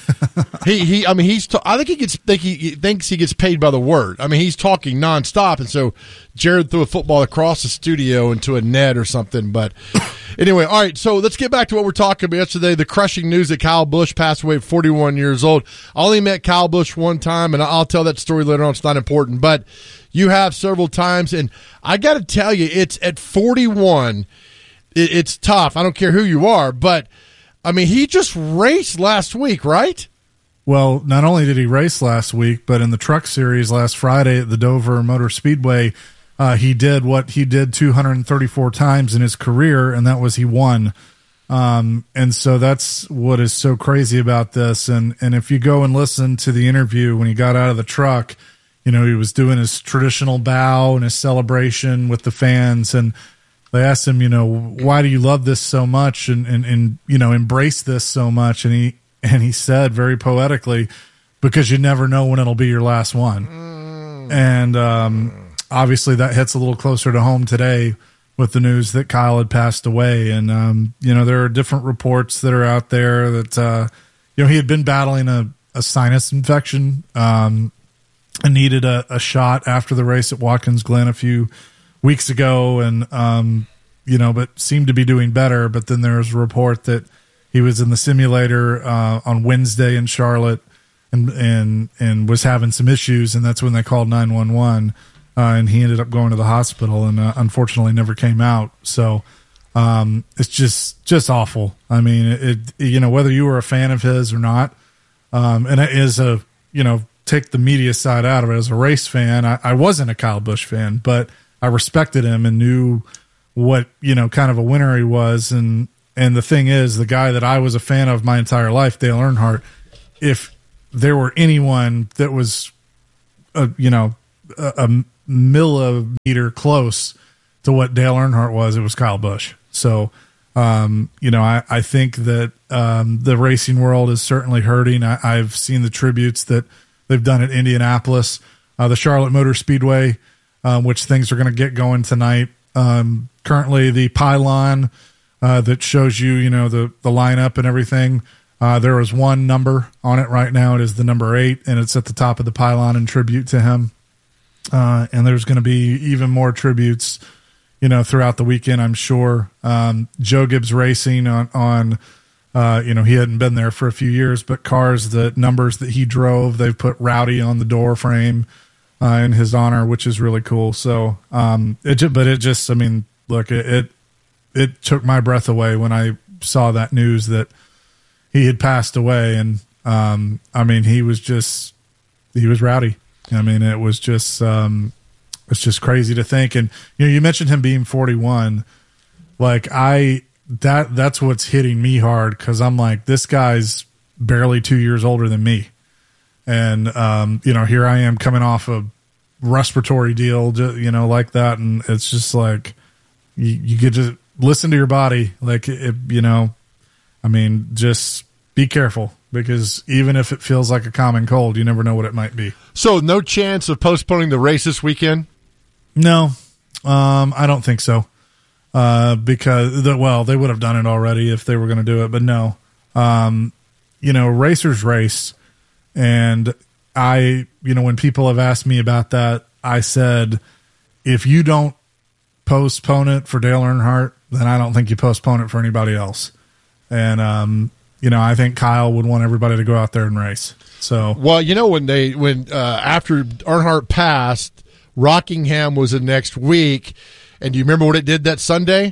S11: he, he, I mean, he's. Ta- I think he gets. Think he, he thinks he gets paid by the word. I mean, he's talking nonstop, and so Jared threw a football across the studio into a net or something. But anyway, all right. So let's get back to what we're talking about yesterday. The crushing news that Kyle Busch passed away at forty-one years old. I only met Kyle Busch one time, and I'll tell that story later on. It's not important, but you have several times, and I got to tell you, it's at forty-one, it, it's tough. I don't care who you are, but, I mean, he just raced last week, right?
S25: Well, not only did he race last week, but in the truck series last Friday at the Dover Motor Speedway, uh, he did what he did two hundred thirty-four times in his career, and that was he won. Um, and so that's what is so crazy about this. And, and if you go and listen to the interview when he got out of the truck, you know, he was doing his traditional bow and his celebration with the fans, and they asked him, you know, why do you love this so much and, and, and you know, embrace this so much? And he and he said very poetically, because you never know when it'll be your last one. Mm. And um, obviously that hits a little closer to home today with the news that Kyle had passed away. And, um, you know, there are different reports that are out there that, uh, you know, he had been battling a, a sinus infection, um, and needed a, a shot after the race at Watkins Glen a few weeks ago, and um, you know, but seemed to be doing better. But then there was a report that he was in the simulator uh, on Wednesday in Charlotte, and and and was having some issues, and that's when they called nine one one, uh, and he ended up going to the hospital, and uh, unfortunately never came out. So um, it's just just awful. I mean, it, it you know, whether you were a fan of his or not, um, and it is a you know take the media side out of it. As a race fan, I, I wasn't a Kyle Busch fan, but I respected him and knew what you know kind of a winner he was, and and the thing is, the guy that I was a fan of my entire life, Dale Earnhardt, if there were anyone that was, a, you know, a, a millimeter close to what Dale Earnhardt was, it was Kyle Busch. So, um, you know, I, I think that um, the racing world is certainly hurting. I, I've seen the tributes that they've done at Indianapolis, uh, the Charlotte Motor Speedway, um, which things are going to get going tonight. Um, currently, the pylon uh, that shows you, you know, the, the lineup and everything. Uh, there is one number on it right now. It is the number eight, and it's at the top of the pylon in tribute to him. Uh, and there's going to be even more tributes, you know, throughout the weekend, I'm sure. Um, Joe Gibbs Racing on, on uh, you know, he hadn't been there for a few years, but cars, the numbers that he drove, they've put Rowdy on the door frame uh, in his honor, which is really cool. So, um, it just, but it just, I mean, look, it, it, it took my breath away when I saw that news that he had passed away. And, um, I mean, he was just, he was rowdy. I mean, it was just, um, it's just crazy to think. And, you know, you mentioned him being forty-one. Like I, that, that's what's hitting me hard. Cause I'm like, this guy's barely two years older than me. And, um, you know, here I am coming off a respiratory deal, you know, like that. And it's just like, you, you get to listen to your body. Like, it, you know, I mean, just be careful, because even if it feels like a common cold, you never know what it might be.
S11: So no chance of postponing the race this weekend?
S25: No, um, I don't think so. Uh, because, the, well, they would have done it already if they were going to do it, but no. Um, you know, racers race. And I, you know, when people have asked me about that, I said, if you don't postpone it for Dale Earnhardt, then I don't think you postpone it for anybody else. And, um, you know, I think Kyle would want everybody to go out there and race. So,
S11: well, you know, when they, when, uh, after Earnhardt passed, Rockingham was the next week. And do you remember what it did that Sunday?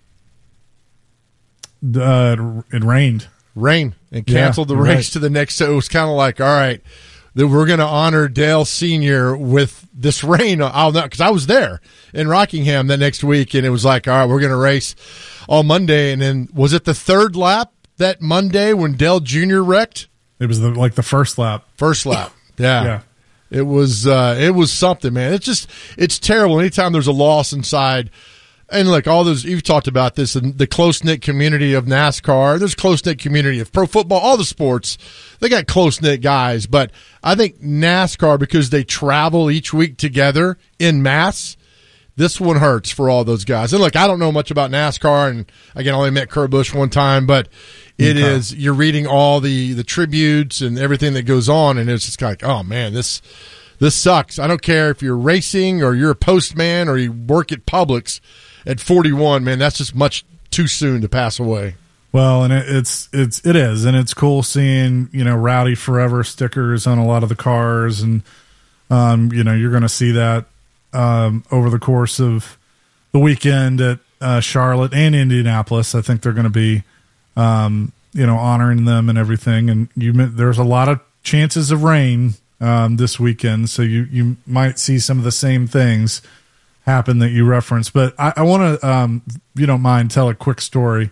S25: Uh, it rained.
S11: Rain and canceled
S25: yeah,
S11: the race
S25: right.
S11: to the next. So it was kind of like, all right, that we're going to honor Dale Senior with this rain. I'll know, because I was there in Rockingham that next week, and it was like, all right, we're going to race on Monday. And then was it the third lap that Monday when Dale Junior wrecked?
S25: It was the, like the first lap.
S11: First lap. Yeah.
S25: Yeah.
S11: It was uh, it was something, man. It's just, it's terrible. Anytime there's a loss inside, and like all those, you've talked about this, and the close-knit community of NASCAR, there's close-knit community of pro football, all the sports, they got close-knit guys. But I think NASCAR, because they travel each week together in mass, this one hurts for all those guys. And look, I don't know much about NASCAR, and again, I only met Kurt Busch one time, but it okay. is, you're reading all the, the tributes and everything that goes on, and it's just like, oh man, this this sucks. I don't care if you're racing or you're a postman or you work at Publix. At forty-one, man, that's just much too soon to pass away.
S25: Well, and it, it's it's it is, and it's cool seeing, you know, Rowdy Forever stickers on a lot of the cars, and um, you know, you're going to see that um, over the course of the weekend at uh, Charlotte and Indianapolis. I think they're going to be, um, you know, honoring them and everything. And you, there's a lot of chances of rain um, this weekend, so you you might see some of the same things happen that you referenced. But I, I want to, um, if you don't mind, tell a quick story.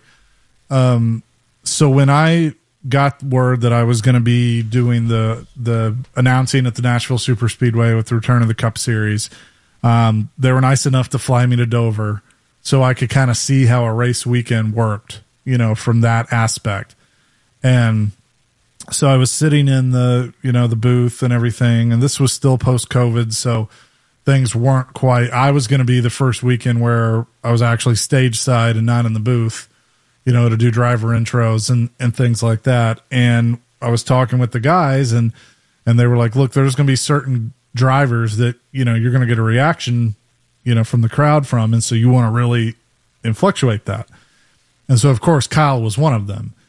S25: Um, so when I got word that I was going to be doing the the announcing at the Nashville Super Speedway with the return of the Cup Series, um, they were nice enough to fly me to Dover so I could kind of see how a race weekend worked, you know, from that aspect. And so I was sitting in the, you know, the booth and everything, and this was still post-COVID, so things weren't quite, I was going to be the first weekend where I was actually stage side and not in the booth, you know, to do driver intros and, and things like that. And I was talking with the guys, and, and they were like, look, there's going to be certain drivers that, you know, you're going to get a reaction, you know, from the crowd from. And so you want to really influctuate that. And so, of course, Kyle was one of them.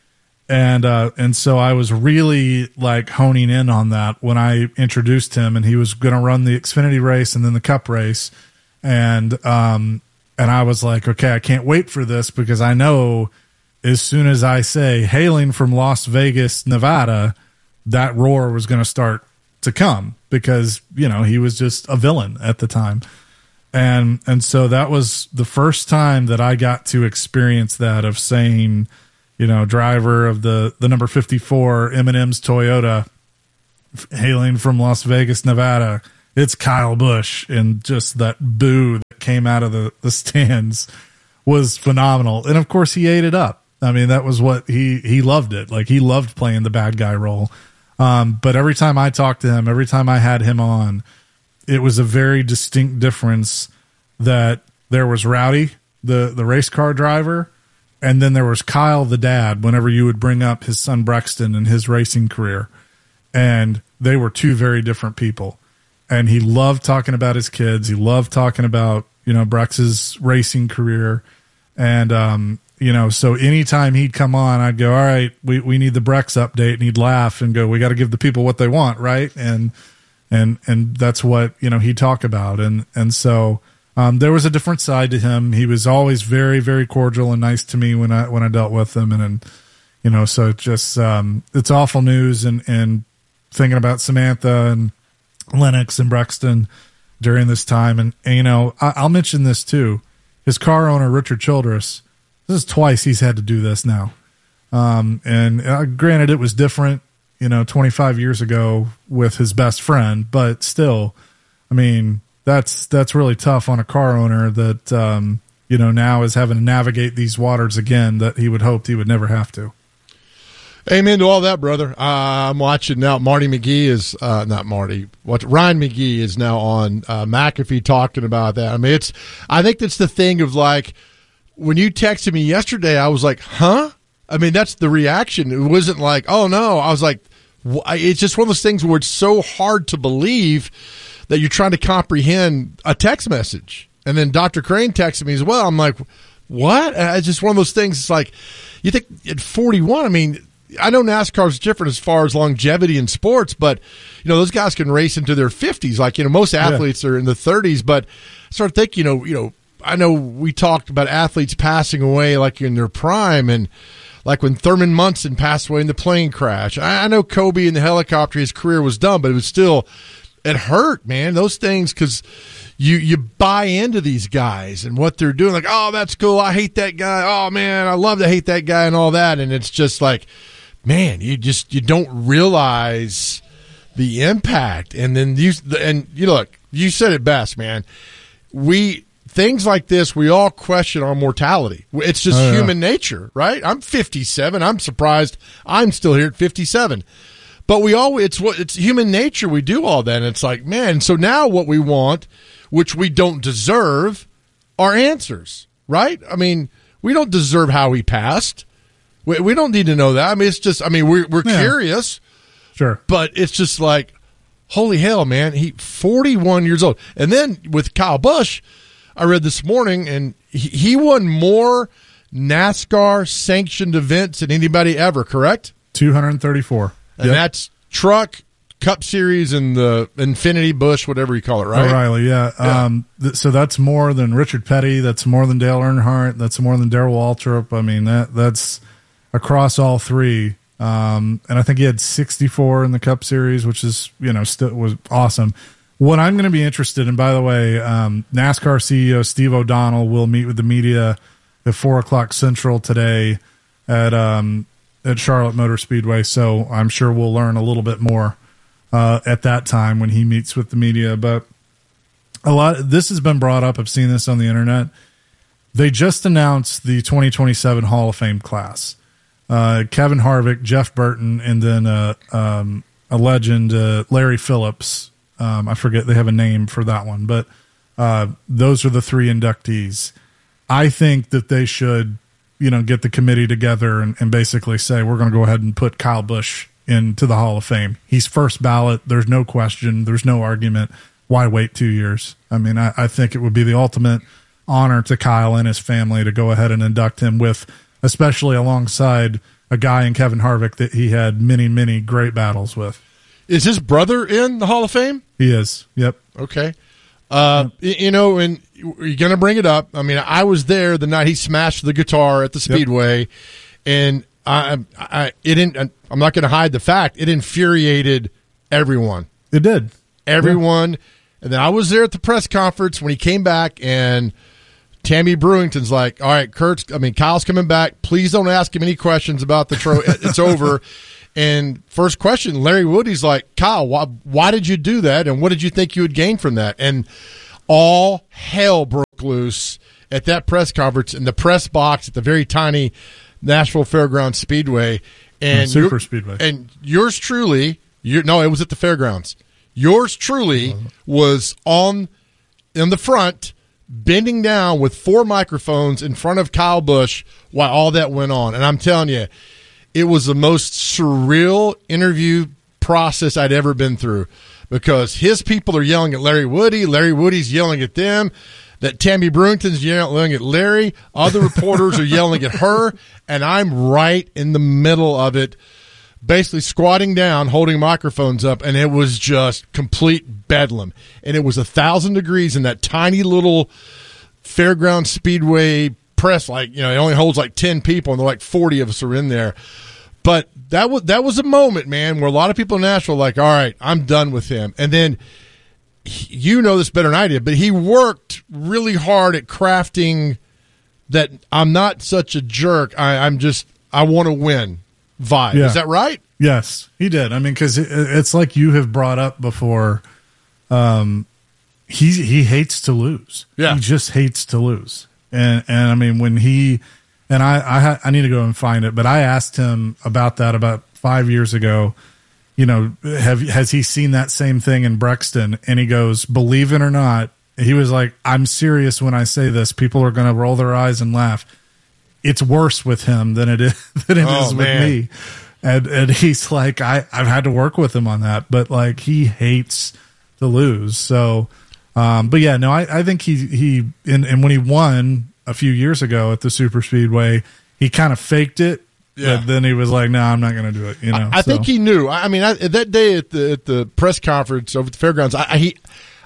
S25: And uh, and so I was really like honing in on that when I introduced him, and he was going to run the Xfinity race and then the Cup race, and um and I was like, okay, I can't wait for this because I know as soon as I say hailing from Las Vegas, Nevada, that roar was going to start to come because you know he was just a villain at the time, and and so that was the first time that I got to experience that of saying, you know, driver of the, the number fifty-four M and M's Toyota, hailing from Las Vegas, Nevada. It's Kyle Busch. And just that boo that came out of the, the stands was phenomenal. And of course he ate it up. I mean, that was what he, he loved it. Like he loved playing the bad guy role. Um, but every time I talked to him, every time I had him on, it was a very distinct difference that there was Rowdy, the, the race car driver, and then there was Kyle, the dad, whenever you would bring up his son Brexton and his racing career. And they were two very different people. And he loved talking about his kids. He loved talking about, you know, Brex's racing career. And, um, you know, so anytime he'd come on, I'd go, all right, we, we need the Brex update. And he'd laugh and go, we got to give the people what they want, right? And, and, and that's what, you know, he'd talk about. And, and so, Um, there was a different side to him. He was always very, very cordial and nice to me when I when I dealt with him, and, and you know, so it just um, it's awful news. And, and thinking about Samantha and Lennox and Brexton during this time, and, and you know, I, I'll mention this too. His car owner, Richard Childress, this is twice he's had to do this now. Um, and uh, granted, it was different, you know, twenty-five years ago with his best friend, but still, I mean. That's that's really tough on a car owner that um, you know now is having to navigate these waters again that he would hoped he would never have to.
S11: Amen to all that, brother. Uh, I'm watching now. Marty McGee is uh, not Marty. What Ryan McGee is now on uh, McAfee talking about that. I mean, it's. I think that's the thing of like when you texted me yesterday, I was like, huh? I mean, that's the reaction. It wasn't like, oh no. I was like, it's just one of those things where it's so hard to believe that you're trying to comprehend a text message. And then Doctor Crane texted me as well. I'm like, what? And it's just one of those things. It's like, you think at forty-one, I mean, I know NASCAR's different as far as longevity in sports, but, you know, those guys can race into their fifties. Like, you know, most athletes yeah. are in the thirties, but I started thinking, you know, you know, I know we talked about athletes passing away like in their prime, and like when Thurman Munson passed away in the plane crash. I, I know Kobe in the helicopter, his career was done, but it was still, it hurt, man. Those things, because you you buy into these guys and what they're doing. Like, oh, that's cool. I hate that guy. Oh man, I love to hate that guy and all that. And it's just like, man, you just you don't realize the impact. And then you and you look, you said it best, man. We things like this, we all question our mortality. It's just oh, yeah. human nature, right? I'm fifty-seven. I'm surprised I'm still here at fifty-seven. But we all, it's what, it's human nature. We do all that. And it's like, man, so now what we want, which we don't deserve, are answers, right? I mean, we don't deserve how he passed. We, we don't need to know that. I mean, it's just, I mean, we're, we're yeah. curious.
S25: Sure.
S11: But it's just like, holy hell, man. He, forty-one years old. And then with Kyle Busch, I read this morning, and he, he won more NASCAR sanctioned events than anybody ever, correct?
S25: two hundred thirty-four.
S11: And yep. that's truck, Cup Series, and the Infinity Busch, whatever you call it, right?
S25: O'Reilly, yeah. yeah. Um, th- so that's more than Richard Petty. That's more than Dale Earnhardt. That's more than Darrell Waltrip. I mean, that that's across all three. Um, and I think he had sixty-four in the Cup Series, which is, you know, still was awesome. What I'm going to be interested in, by the way, um, NASCAR C E O Steve O'Donnell will meet with the media at four o'clock Central today at um, at Charlotte Motor Speedway. So I'm sure we'll learn a little bit more uh, at that time when he meets with the media. But a lot, this has been brought up. I've seen this on the internet. They just announced the twenty twenty-seven Hall of Fame class. Uh, Kevin Harvick, Jeff Burton, and then uh, um, a legend, uh, Larry Phillips. Um, I forget, they have a name for that one, but uh, those are the three inductees. I think that they should, you know, get the committee together and, and basically say, we're going to go ahead and put Kyle Busch into the Hall of Fame. He's first ballot. There's no question. There's no argument. Why wait two years? I mean, I, I think it would be the ultimate honor to Kyle and his family to go ahead and induct him with, especially alongside a guy in Kevin Harvick that he had many, many great battles with.
S11: Is his brother in the Hall of Fame?
S25: He is. Yep.
S11: Okay. Uh, yep. You know, and you're going to bring it up. I mean, I was there the night he smashed the guitar at the Speedway, yep. and I, I, it didn't. I'm not going to hide the fact it infuriated everyone.
S25: It did.
S11: Everyone. Yeah. And then I was there at the press conference when he came back, and Tammy Brewington's like, all right, Kurt's, I mean, Kyle's coming back. Please don't ask him any questions about the tro. It's over. And first question, Larry Woody's like, Kyle, why, why did you do that? And what did you think you would gain from that? And all hell broke loose at that press conference in the press box at the very tiny Nashville Fairgrounds Speedway. And
S25: Super Speedway.
S11: And yours truly, you no, it was at the fairgrounds. Yours truly uh-huh. was on in the front, bending down with four microphones in front of Kyle Busch while all that went on. And I'm telling you, it was the most surreal interview process I'd ever been through, because his people are yelling at Larry Woody, Larry Woody's yelling at them, that Tammy Brewington's yelling at Larry, other reporters are yelling at her, and I'm right in the middle of it, basically squatting down, holding microphones up, and it was just complete bedlam. And it was a thousand degrees in that tiny little Fairground Speedway press, like, you know, it only holds like ten people, and like forty of us are in there. But that was that was a moment, man, where a lot of people in Nashville were like, all right, I'm done with him. And then, you know this better than I did, but he worked really hard at crafting that I'm not such a jerk. I, I'm just, I want to win vibe.
S25: Yeah.
S11: Is that right?
S25: Yes, he did. I mean, because it, it's like you have brought up before, um, he, he hates to lose.
S11: Yeah.
S25: He just hates to lose. And, and I mean, when he, and I, I, I need to go and find it, but I asked him about that about five years ago. You know, have has he seen that same thing in Brexton? And he goes, believe it or not, he was like, I'm serious when I say this. People are going to roll their eyes and laugh. It's worse with him than it is than it
S11: oh,
S25: is with
S11: man.
S25: me. And and he's like, I I've had to work with him on that, but like he hates to lose. So, um, but yeah, no, I, I think he he and and when he won a few years ago at the Super Speedway, he kind of faked it.
S11: Yeah.
S25: But then he was like, no, I'm not going to do it. You know,
S11: I, I
S25: so.
S11: think he knew. I mean, I, that day at the at the press conference over at the fairgrounds, I, I he,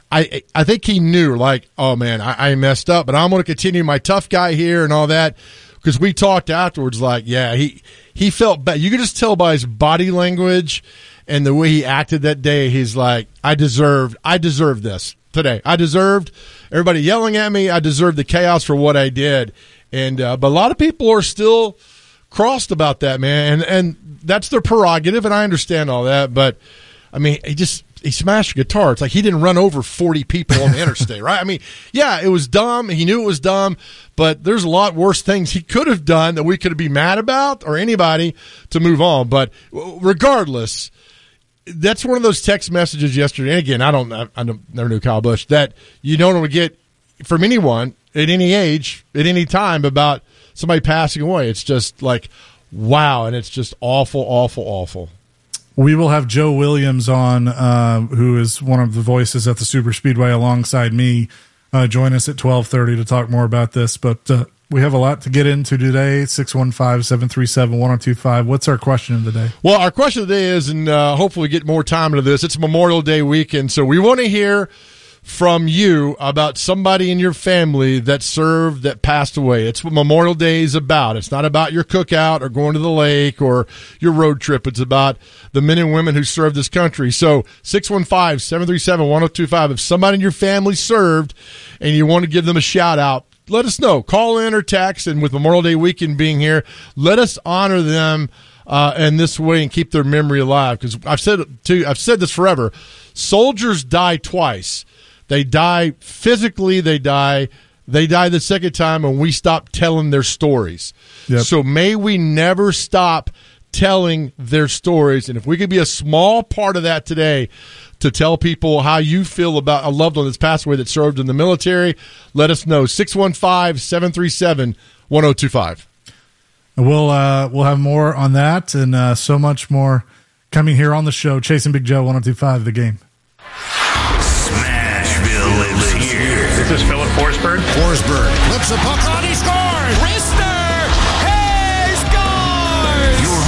S11: I I think he knew, like, oh man, I, I messed up, but I'm going to continue my tough guy here and all that, because we talked afterwards, like, yeah, he he felt bad. You could just tell by his body language and the way he acted that day. He's like, I deserved, I deserved this today. I deserved everybody yelling at me. I deserved the chaos for what I did. And uh, but a lot of people are still crossed about that, man, and and that's their prerogative, and I understand all that. But I mean, he just he smashed a guitar. It's like he didn't run over forty people on the interstate, right? I mean, yeah, it was dumb. He knew it was dumb, but there's a lot worse things he could have done that we could be mad about, or anybody, to move on. But regardless, that's one of those text messages yesterday. And again, I don't, I, I don't, never knew Kyle Busch, that you don't want to get from anyone at any age, at any time, about somebody passing away. It's just like, wow, and it's just awful, awful, awful.
S25: We will have Joe Williams on, uh, who is one of the voices at the Super Speedway alongside me, uh, join us at twelve thirty to talk more about this. But uh, we have a lot to get into today. six one five, seven three seven, one oh two five. What's our question of the day?
S11: Well, our question of the day is, and uh, hopefully we get more time into this, it's Memorial Day weekend, so we want to hear from you about somebody in your family that served, that passed away. It's what Memorial Day is about. It's not about your cookout or going to the lake or your road trip. It's about the men and women who served this country. So six one five, seven three seven, one oh two five. If somebody in your family served and you want to give them a shout out, let us know. Call in or text, and with Memorial Day weekend being here, let us honor them uh, in this way and keep their memory alive. Because I've said to I've said this forever. Soldiers die twice. They die physically, they die they die the second time when we stop telling their stories. Yep. So may we never stop telling their stories. And if we could be a small part of that today to tell people how you feel about a loved one that's passed away that served in the military, let us know. six one five, seven three seven, one oh two five.
S25: We'll, uh, we'll have more on that and uh, so much more coming here on the show. Chasing Big Joe, one oh two five, The Game.
S5: This is Philip Forsberg.
S10: Forsberg flips a puck on, he scores!
S5: Rister! He scores!
S4: Your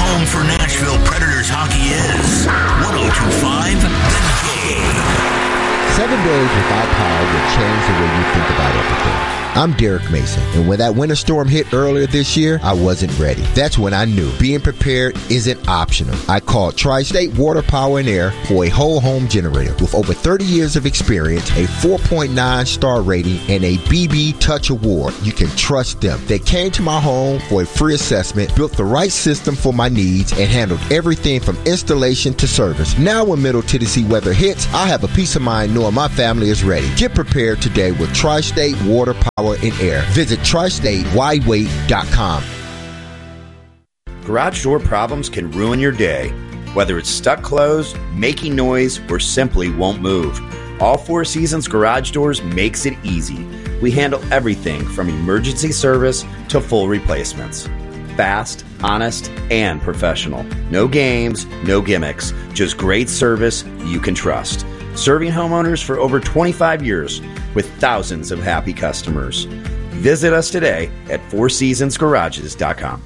S4: Nashville Predators hockey is one oh two point five The Game.
S6: Seven days without power will change the way you think about everything. I'm Derek Mason, and when that winter storm hit earlier this year, I wasn't ready. That's when I knew being prepared isn't optional. I called Tri-State Water, Power, and Air for a whole home generator with over thirty years of experience, a four point nine star rating, and a B B Touch Award. You can trust them. They came to my home for a free assessment, built the right system for my needs, and handled everything from installation to service. Now when Middle Tennessee weather hits, I have a peace of mind knowing my family is ready. Get prepared today with Tri-State Water, Power, and Air. Visit tri state why wait dot com.
S12: Garage door problems can ruin your day. Whether it's stuck closed, making noise, or simply won't move, All Four Seasons Garage Doors makes it easy. We handle everything from emergency service to full replacements. Fast, honest, and professional. No games, no gimmicks, just great service you can trust. Serving homeowners for over twenty-five years with thousands of happy customers. Visit us today at four seasons garages dot com.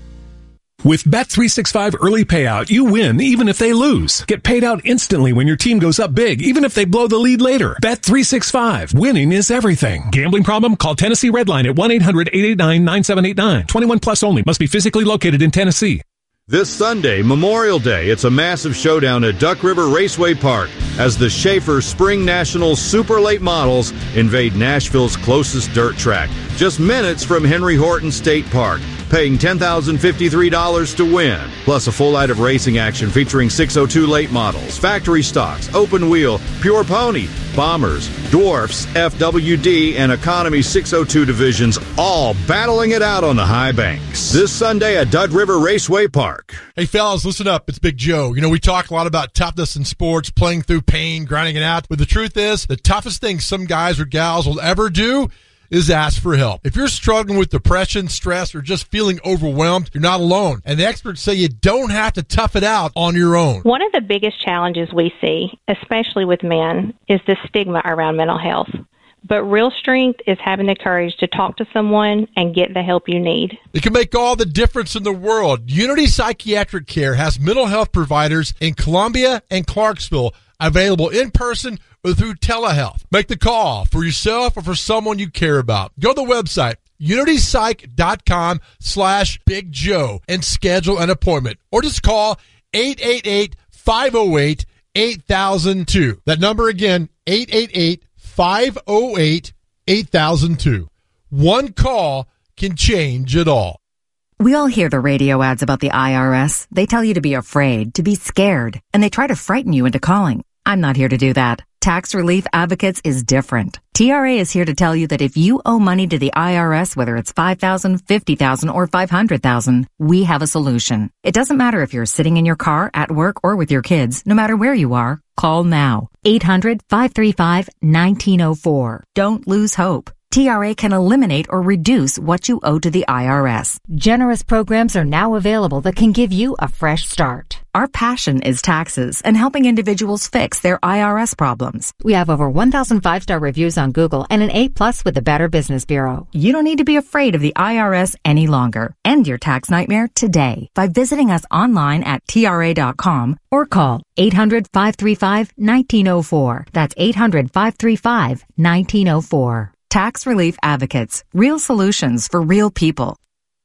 S13: With Bet three sixty-five Early Payout, you win even if they lose. Get paid out instantly when your team goes up big, even if they blow the lead later. Bet three sixty-five. Winning is everything. Gambling problem? Call Tennessee Redline at one eight hundred eight eight nine nine seven eight nine. twenty-one plus only. Must be physically located in Tennessee.
S14: This Sunday, Memorial Day, it's a massive showdown at Duck River Raceway Park as the Schaefer Spring Nationals Super Late Models invade Nashville's closest dirt track, just minutes from Henry Horton State Park, paying ten thousand fifty-three dollars to win. Plus a full night of racing action featuring six oh two late models, factory stocks, open wheel, pure pony, bombers, dwarfs, F W D, and economy six oh two divisions, all battling it out on the high banks. This Sunday at Duck River Raceway Park.
S11: Hey, fellas, listen up. It's Big Joe. You know, we talk a lot about toughness in sports, playing through pain, grinding it out. But the truth is, the toughest thing some guys or gals will ever do is ask for help. If you're struggling with depression, stress, or just feeling overwhelmed, you're not alone. And the experts say you don't have to tough it out on your own.
S15: One of the biggest challenges we see, especially with men, is the stigma around mental health. But real strength is having the courage to talk to someone and get the help you need.
S11: It can make all the difference in the world. Unity Psychiatric Care has mental health providers in Columbia and Clarksville available in person or through telehealth. Make the call for yourself or for someone you care about. Go to the website, unitypsych.com slash Big Joe and schedule an appointment. Or just call eight eight eight, five oh eight, eight thousand two. That number again, eight eight eight, five oh eight, eight thousand two. One call can change it all.
S26: We all hear the radio ads about the I R S. They tell you to be afraid, to be scared, and they try to frighten you into calling. I'm not here to do that. Tax Relief Advocates is different. T R A is here to tell you that if you owe money to the I R S, whether it's five thousand dollars, fifty thousand dollars, or five hundred thousand dollars, we have a solution. It doesn't matter if you're sitting in your car, at work, or with your kids. No matter where you are, call now. eight hundred, five three five, one nine zero four. Don't lose hope. T R A can eliminate or reduce what you owe to the I R S.
S27: Generous programs are now available that can give you a fresh start.
S26: Our passion is taxes and helping individuals fix their I R S problems.
S27: We have over one thousand five-star reviews on Google and an A plus with the Better Business Bureau.
S26: You don't need to be afraid of the I R S any longer. End your tax nightmare today by visiting us online at T R A dot com or call eight hundred, five three five, one nine zero four. That's eight hundred, five three five, one nine zero four. Tax Relief Advocates. Real solutions for real people.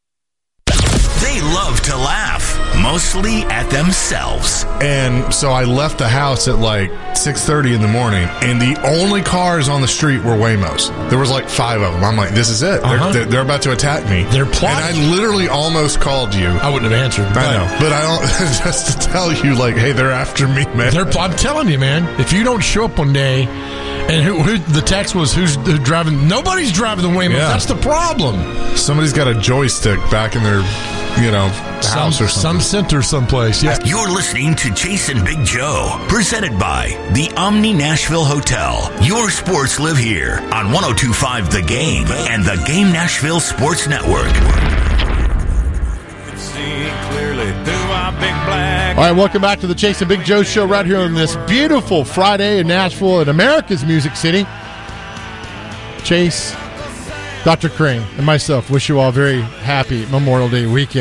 S4: They love to laugh, mostly at themselves.
S10: And so I left the house at like six thirty in the morning, and the only cars on the street were Waymos. There was like five of them. I'm like, this is it.
S28: Uh-huh.
S10: They're, they're about to attack me.
S28: They're plotting.
S10: And I literally almost called you.
S28: I wouldn't have answered.
S10: I know. But I don't, just to tell you, like, hey, they're after me, man.
S28: They're, I'm telling you, man, if you don't show up one day, and who, who the text was, who's driving? Nobody's driving the Waymos. Yeah. That's the problem.
S10: Somebody's got a joystick back in their, you know,
S28: some,
S10: house or something.
S28: Some center someplace, yeah.
S4: You're listening to Jason Big Joe, presented by the Omni Nashville Hotel. Your sports live here on one oh two point five The Game and the Game Nashville Sports Network.
S11: All right, welcome back to the Chase and Big Joe show right here on this beautiful Friday in Nashville in America's Music City. Chase, Doctor Crane, and myself wish you all a very happy Memorial Day weekend.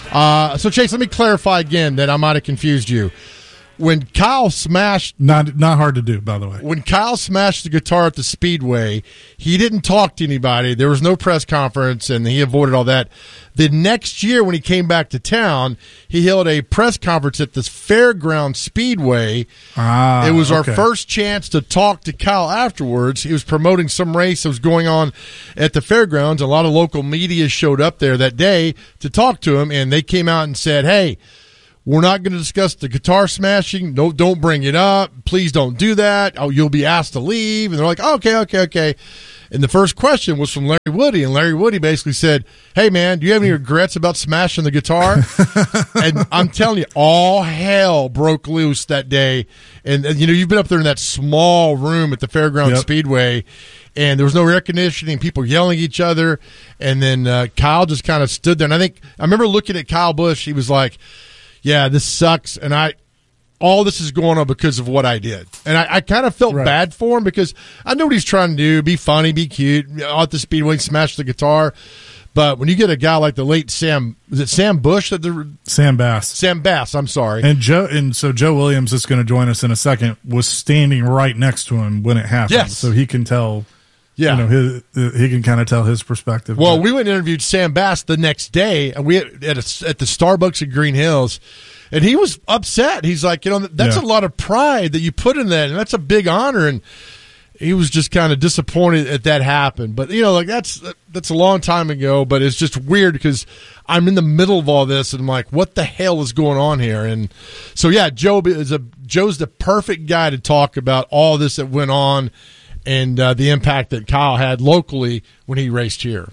S11: Uh, so, Chase, let me clarify again that I might have confused you. When Kyle smashed...
S25: Not not hard to do, by the way.
S11: When Kyle smashed the guitar at the Speedway, he didn't talk to anybody. There was no press conference, and he avoided all that. The next year, when he came back to town, he held a press conference at this Fairground Speedway.
S25: Ah,
S11: it was
S25: okay.
S11: our first chance to talk to Kyle afterwards. He was promoting some race that was going on at the Fairgrounds. A lot of local media showed up there that day to talk to him, and they came out and said, hey, we're not going to discuss the guitar smashing. No, don't bring it up. Please don't do that. Oh, you'll be asked to leave. And they're like, oh, okay, okay, okay. And the first question was from Larry Woody, and Larry Woody basically said, hey, man, do you have any regrets about smashing the guitar? And I'm telling you, all hell broke loose that day. And, and, you know, you've been up there in that small room at the Fairground
S25: Yep.
S11: Speedway, and there was no air conditioning, people yelling at each other. And then uh, Kyle just kind of stood there. And I think I remember looking at Kyle Busch. He was like, yeah, this sucks, and I all this is going on because of what I did. And I, I kind of felt
S25: Right.
S11: bad for him because I know what he's trying to do, be funny, be cute, out the Speedway, smash the guitar. But when you get a guy like the late Sam, is it Sam Bush? That the
S25: Sam Bass.
S11: Sam Bass, I'm sorry.
S25: And Joe, and so Joe Williams is going to join us in a second. Was standing right next to him when it happened,
S11: Yes.
S25: so he can tell.
S11: Yeah.
S25: you know, his, he can kind of tell his perspective.
S11: Well,
S25: But-
S11: we went and interviewed Sam Bass the next day, and we at, a, at the Starbucks in Green Hills, and he was upset. He's like, you know, that's
S25: Yeah.
S11: a lot of pride that you put in that, and that's a big honor. And he was just kind of disappointed that that happened. But you know, like that's that's a long time ago. But it's just weird because I'm in the middle of all this, and I'm like, what the hell is going on here? And so, yeah, Joe is a Joe's the perfect guy to talk about all this that went on. And uh, the impact that Kyle had locally when he raced here.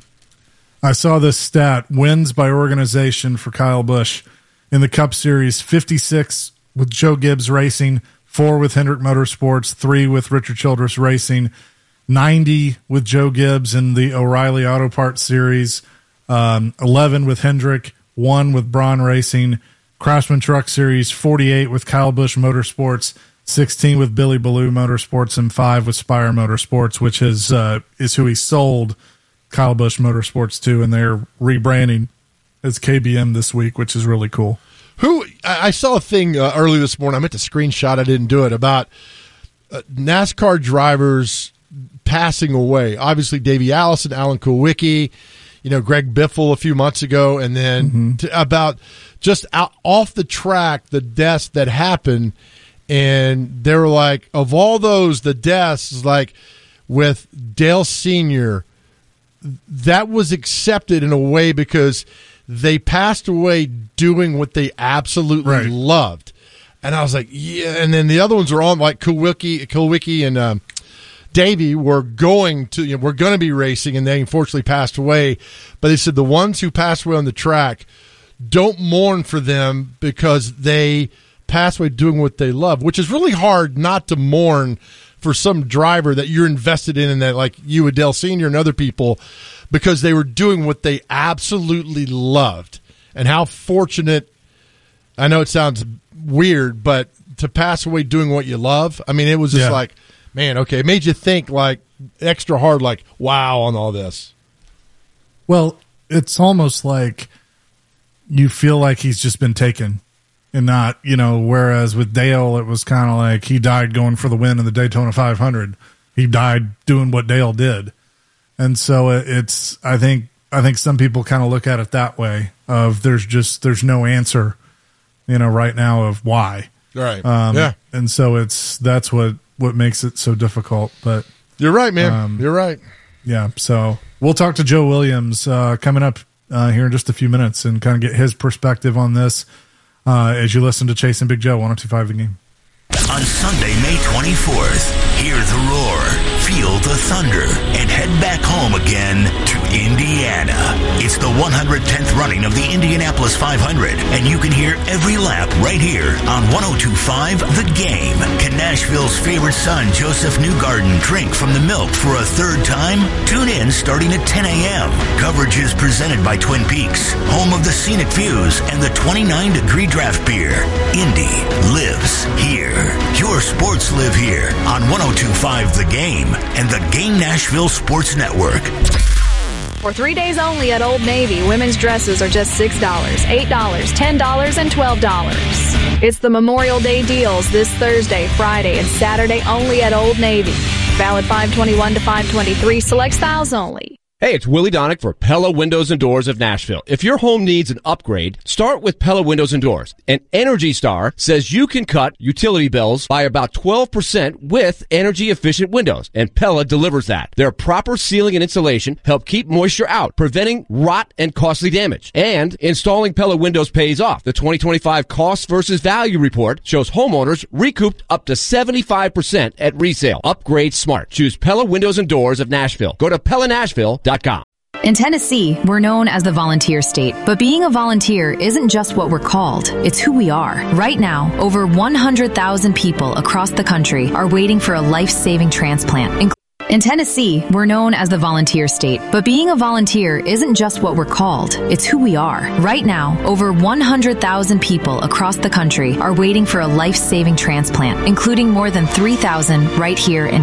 S25: I saw this stat: wins by organization for Kyle Busch in the Cup Series, fifty-six with Joe Gibbs Racing, four with Hendrick Motorsports, three with Richard Childress Racing, ninety with Joe Gibbs in the O'Reilly Auto Parts Series, um, eleven with Hendrick, one with Braun Racing, Craftsman Truck Series, forty-eight with Kyle Busch Motorsports, sixteen with Billy Ballou Motorsports, and five with Spire Motorsports, which is uh, is who he sold Kyle Busch Motorsports to, and they're rebranding as K B M this week, which is really cool.
S11: Who I I saw a thing uh, early this morning. I meant to screenshot. I didn't do it about uh, NASCAR drivers passing away. Obviously, Davey Allison, Alan Kulwicki, you know, Greg Biffle a few months ago, and then
S25: Mm-hmm.
S11: to, about just out, off the track the deaths that happened. And they were like, of all those, the deaths, like with Dale Senior, that was accepted in a way because they passed away doing what they absolutely
S25: Right.
S11: loved. And I was like, yeah. And then the other ones were on, like Kulwicki, Kulwicki and um, Davey were going to, you know, we're going to be racing, and they unfortunately passed away. But they said the ones who passed away on the track, don't mourn for them because they pass away doing what they love, which is really hard not to mourn for some driver that you're invested in, and that like you, Adele Senior and other people, because they were doing what they absolutely loved. And how fortunate, I know it sounds weird, but to pass away doing what you love, I mean, it was just
S25: Yeah.
S11: like, man, okay, it made you think like extra hard, like, wow, on all this.
S25: Well, it's almost like you feel like he's just been taken and not, you know, whereas with Dale, it was kind of like he died going for the win in the Daytona five hundred. He died doing what Dale did. And so it's, I think, I think some people kind of look at it that way of there's just, there's no answer, you know, right now of why.
S11: Right.
S25: Um,
S11: Yeah.
S25: And so it's, that's what, what makes it so difficult. But
S11: You're right, man.
S25: Um,
S11: You're right.
S25: yeah. So we'll talk to Joe Williams uh, coming up uh, here in just a few minutes and kind of get his perspective on this uh, as you listen to Chasing Big Joe, one oh two five The Game.
S4: On Sunday, May twenty-fourth, hear the roar, feel the thunder, and head back home again to Indiana. It's the one hundred tenth running of the Indianapolis five hundred, and you can hear every lap right here on one oh two point five The Game. Can Nashville's favorite son, Joseph Newgarden, drink from the milk for a third time? Tune in starting at ten a.m. Coverage is presented by Twin Peaks, home of the scenic views and the twenty-nine degree draft beer. Indy lives here. Your sports live here on one oh two point five The Game and the Game Nashville Sports Network.
S1: For three days only at Old Navy, women's dresses are just six dollars, eight dollars, ten dollars, and twelve dollars. It's the Memorial Day deals this Thursday, Friday, and Saturday only at Old Navy. Valid five twenty-one to five twenty-three, select styles only.
S2: Hey, it's Willie Donick for Pella Windows and Doors of Nashville. If your home needs an upgrade, start with Pella Windows and Doors. And Energy Star says you can cut utility bills by about twelve percent with energy-efficient windows, and Pella delivers that. Their proper sealing and insulation help keep moisture out, preventing rot and costly damage. And installing Pella windows pays off. The twenty twenty-five Cost versus Value Report shows homeowners recouped up to seventy-five percent at resale. Upgrade smart. Choose Pella Windows and Doors of Nashville. Go to Pella Nashville dot com.
S7: In Tennessee, we're known as the volunteer state, but being a volunteer isn't just what we're called, it's who we are. Right now, over one hundred thousand people across the country are waiting for a life-saving transplant. In Tennessee, we're known as the volunteer state, but being a volunteer isn't just what we're called, it's who we are. Right now, over one hundred thousand people across the country are waiting for a life-saving transplant, including more than three thousand right here in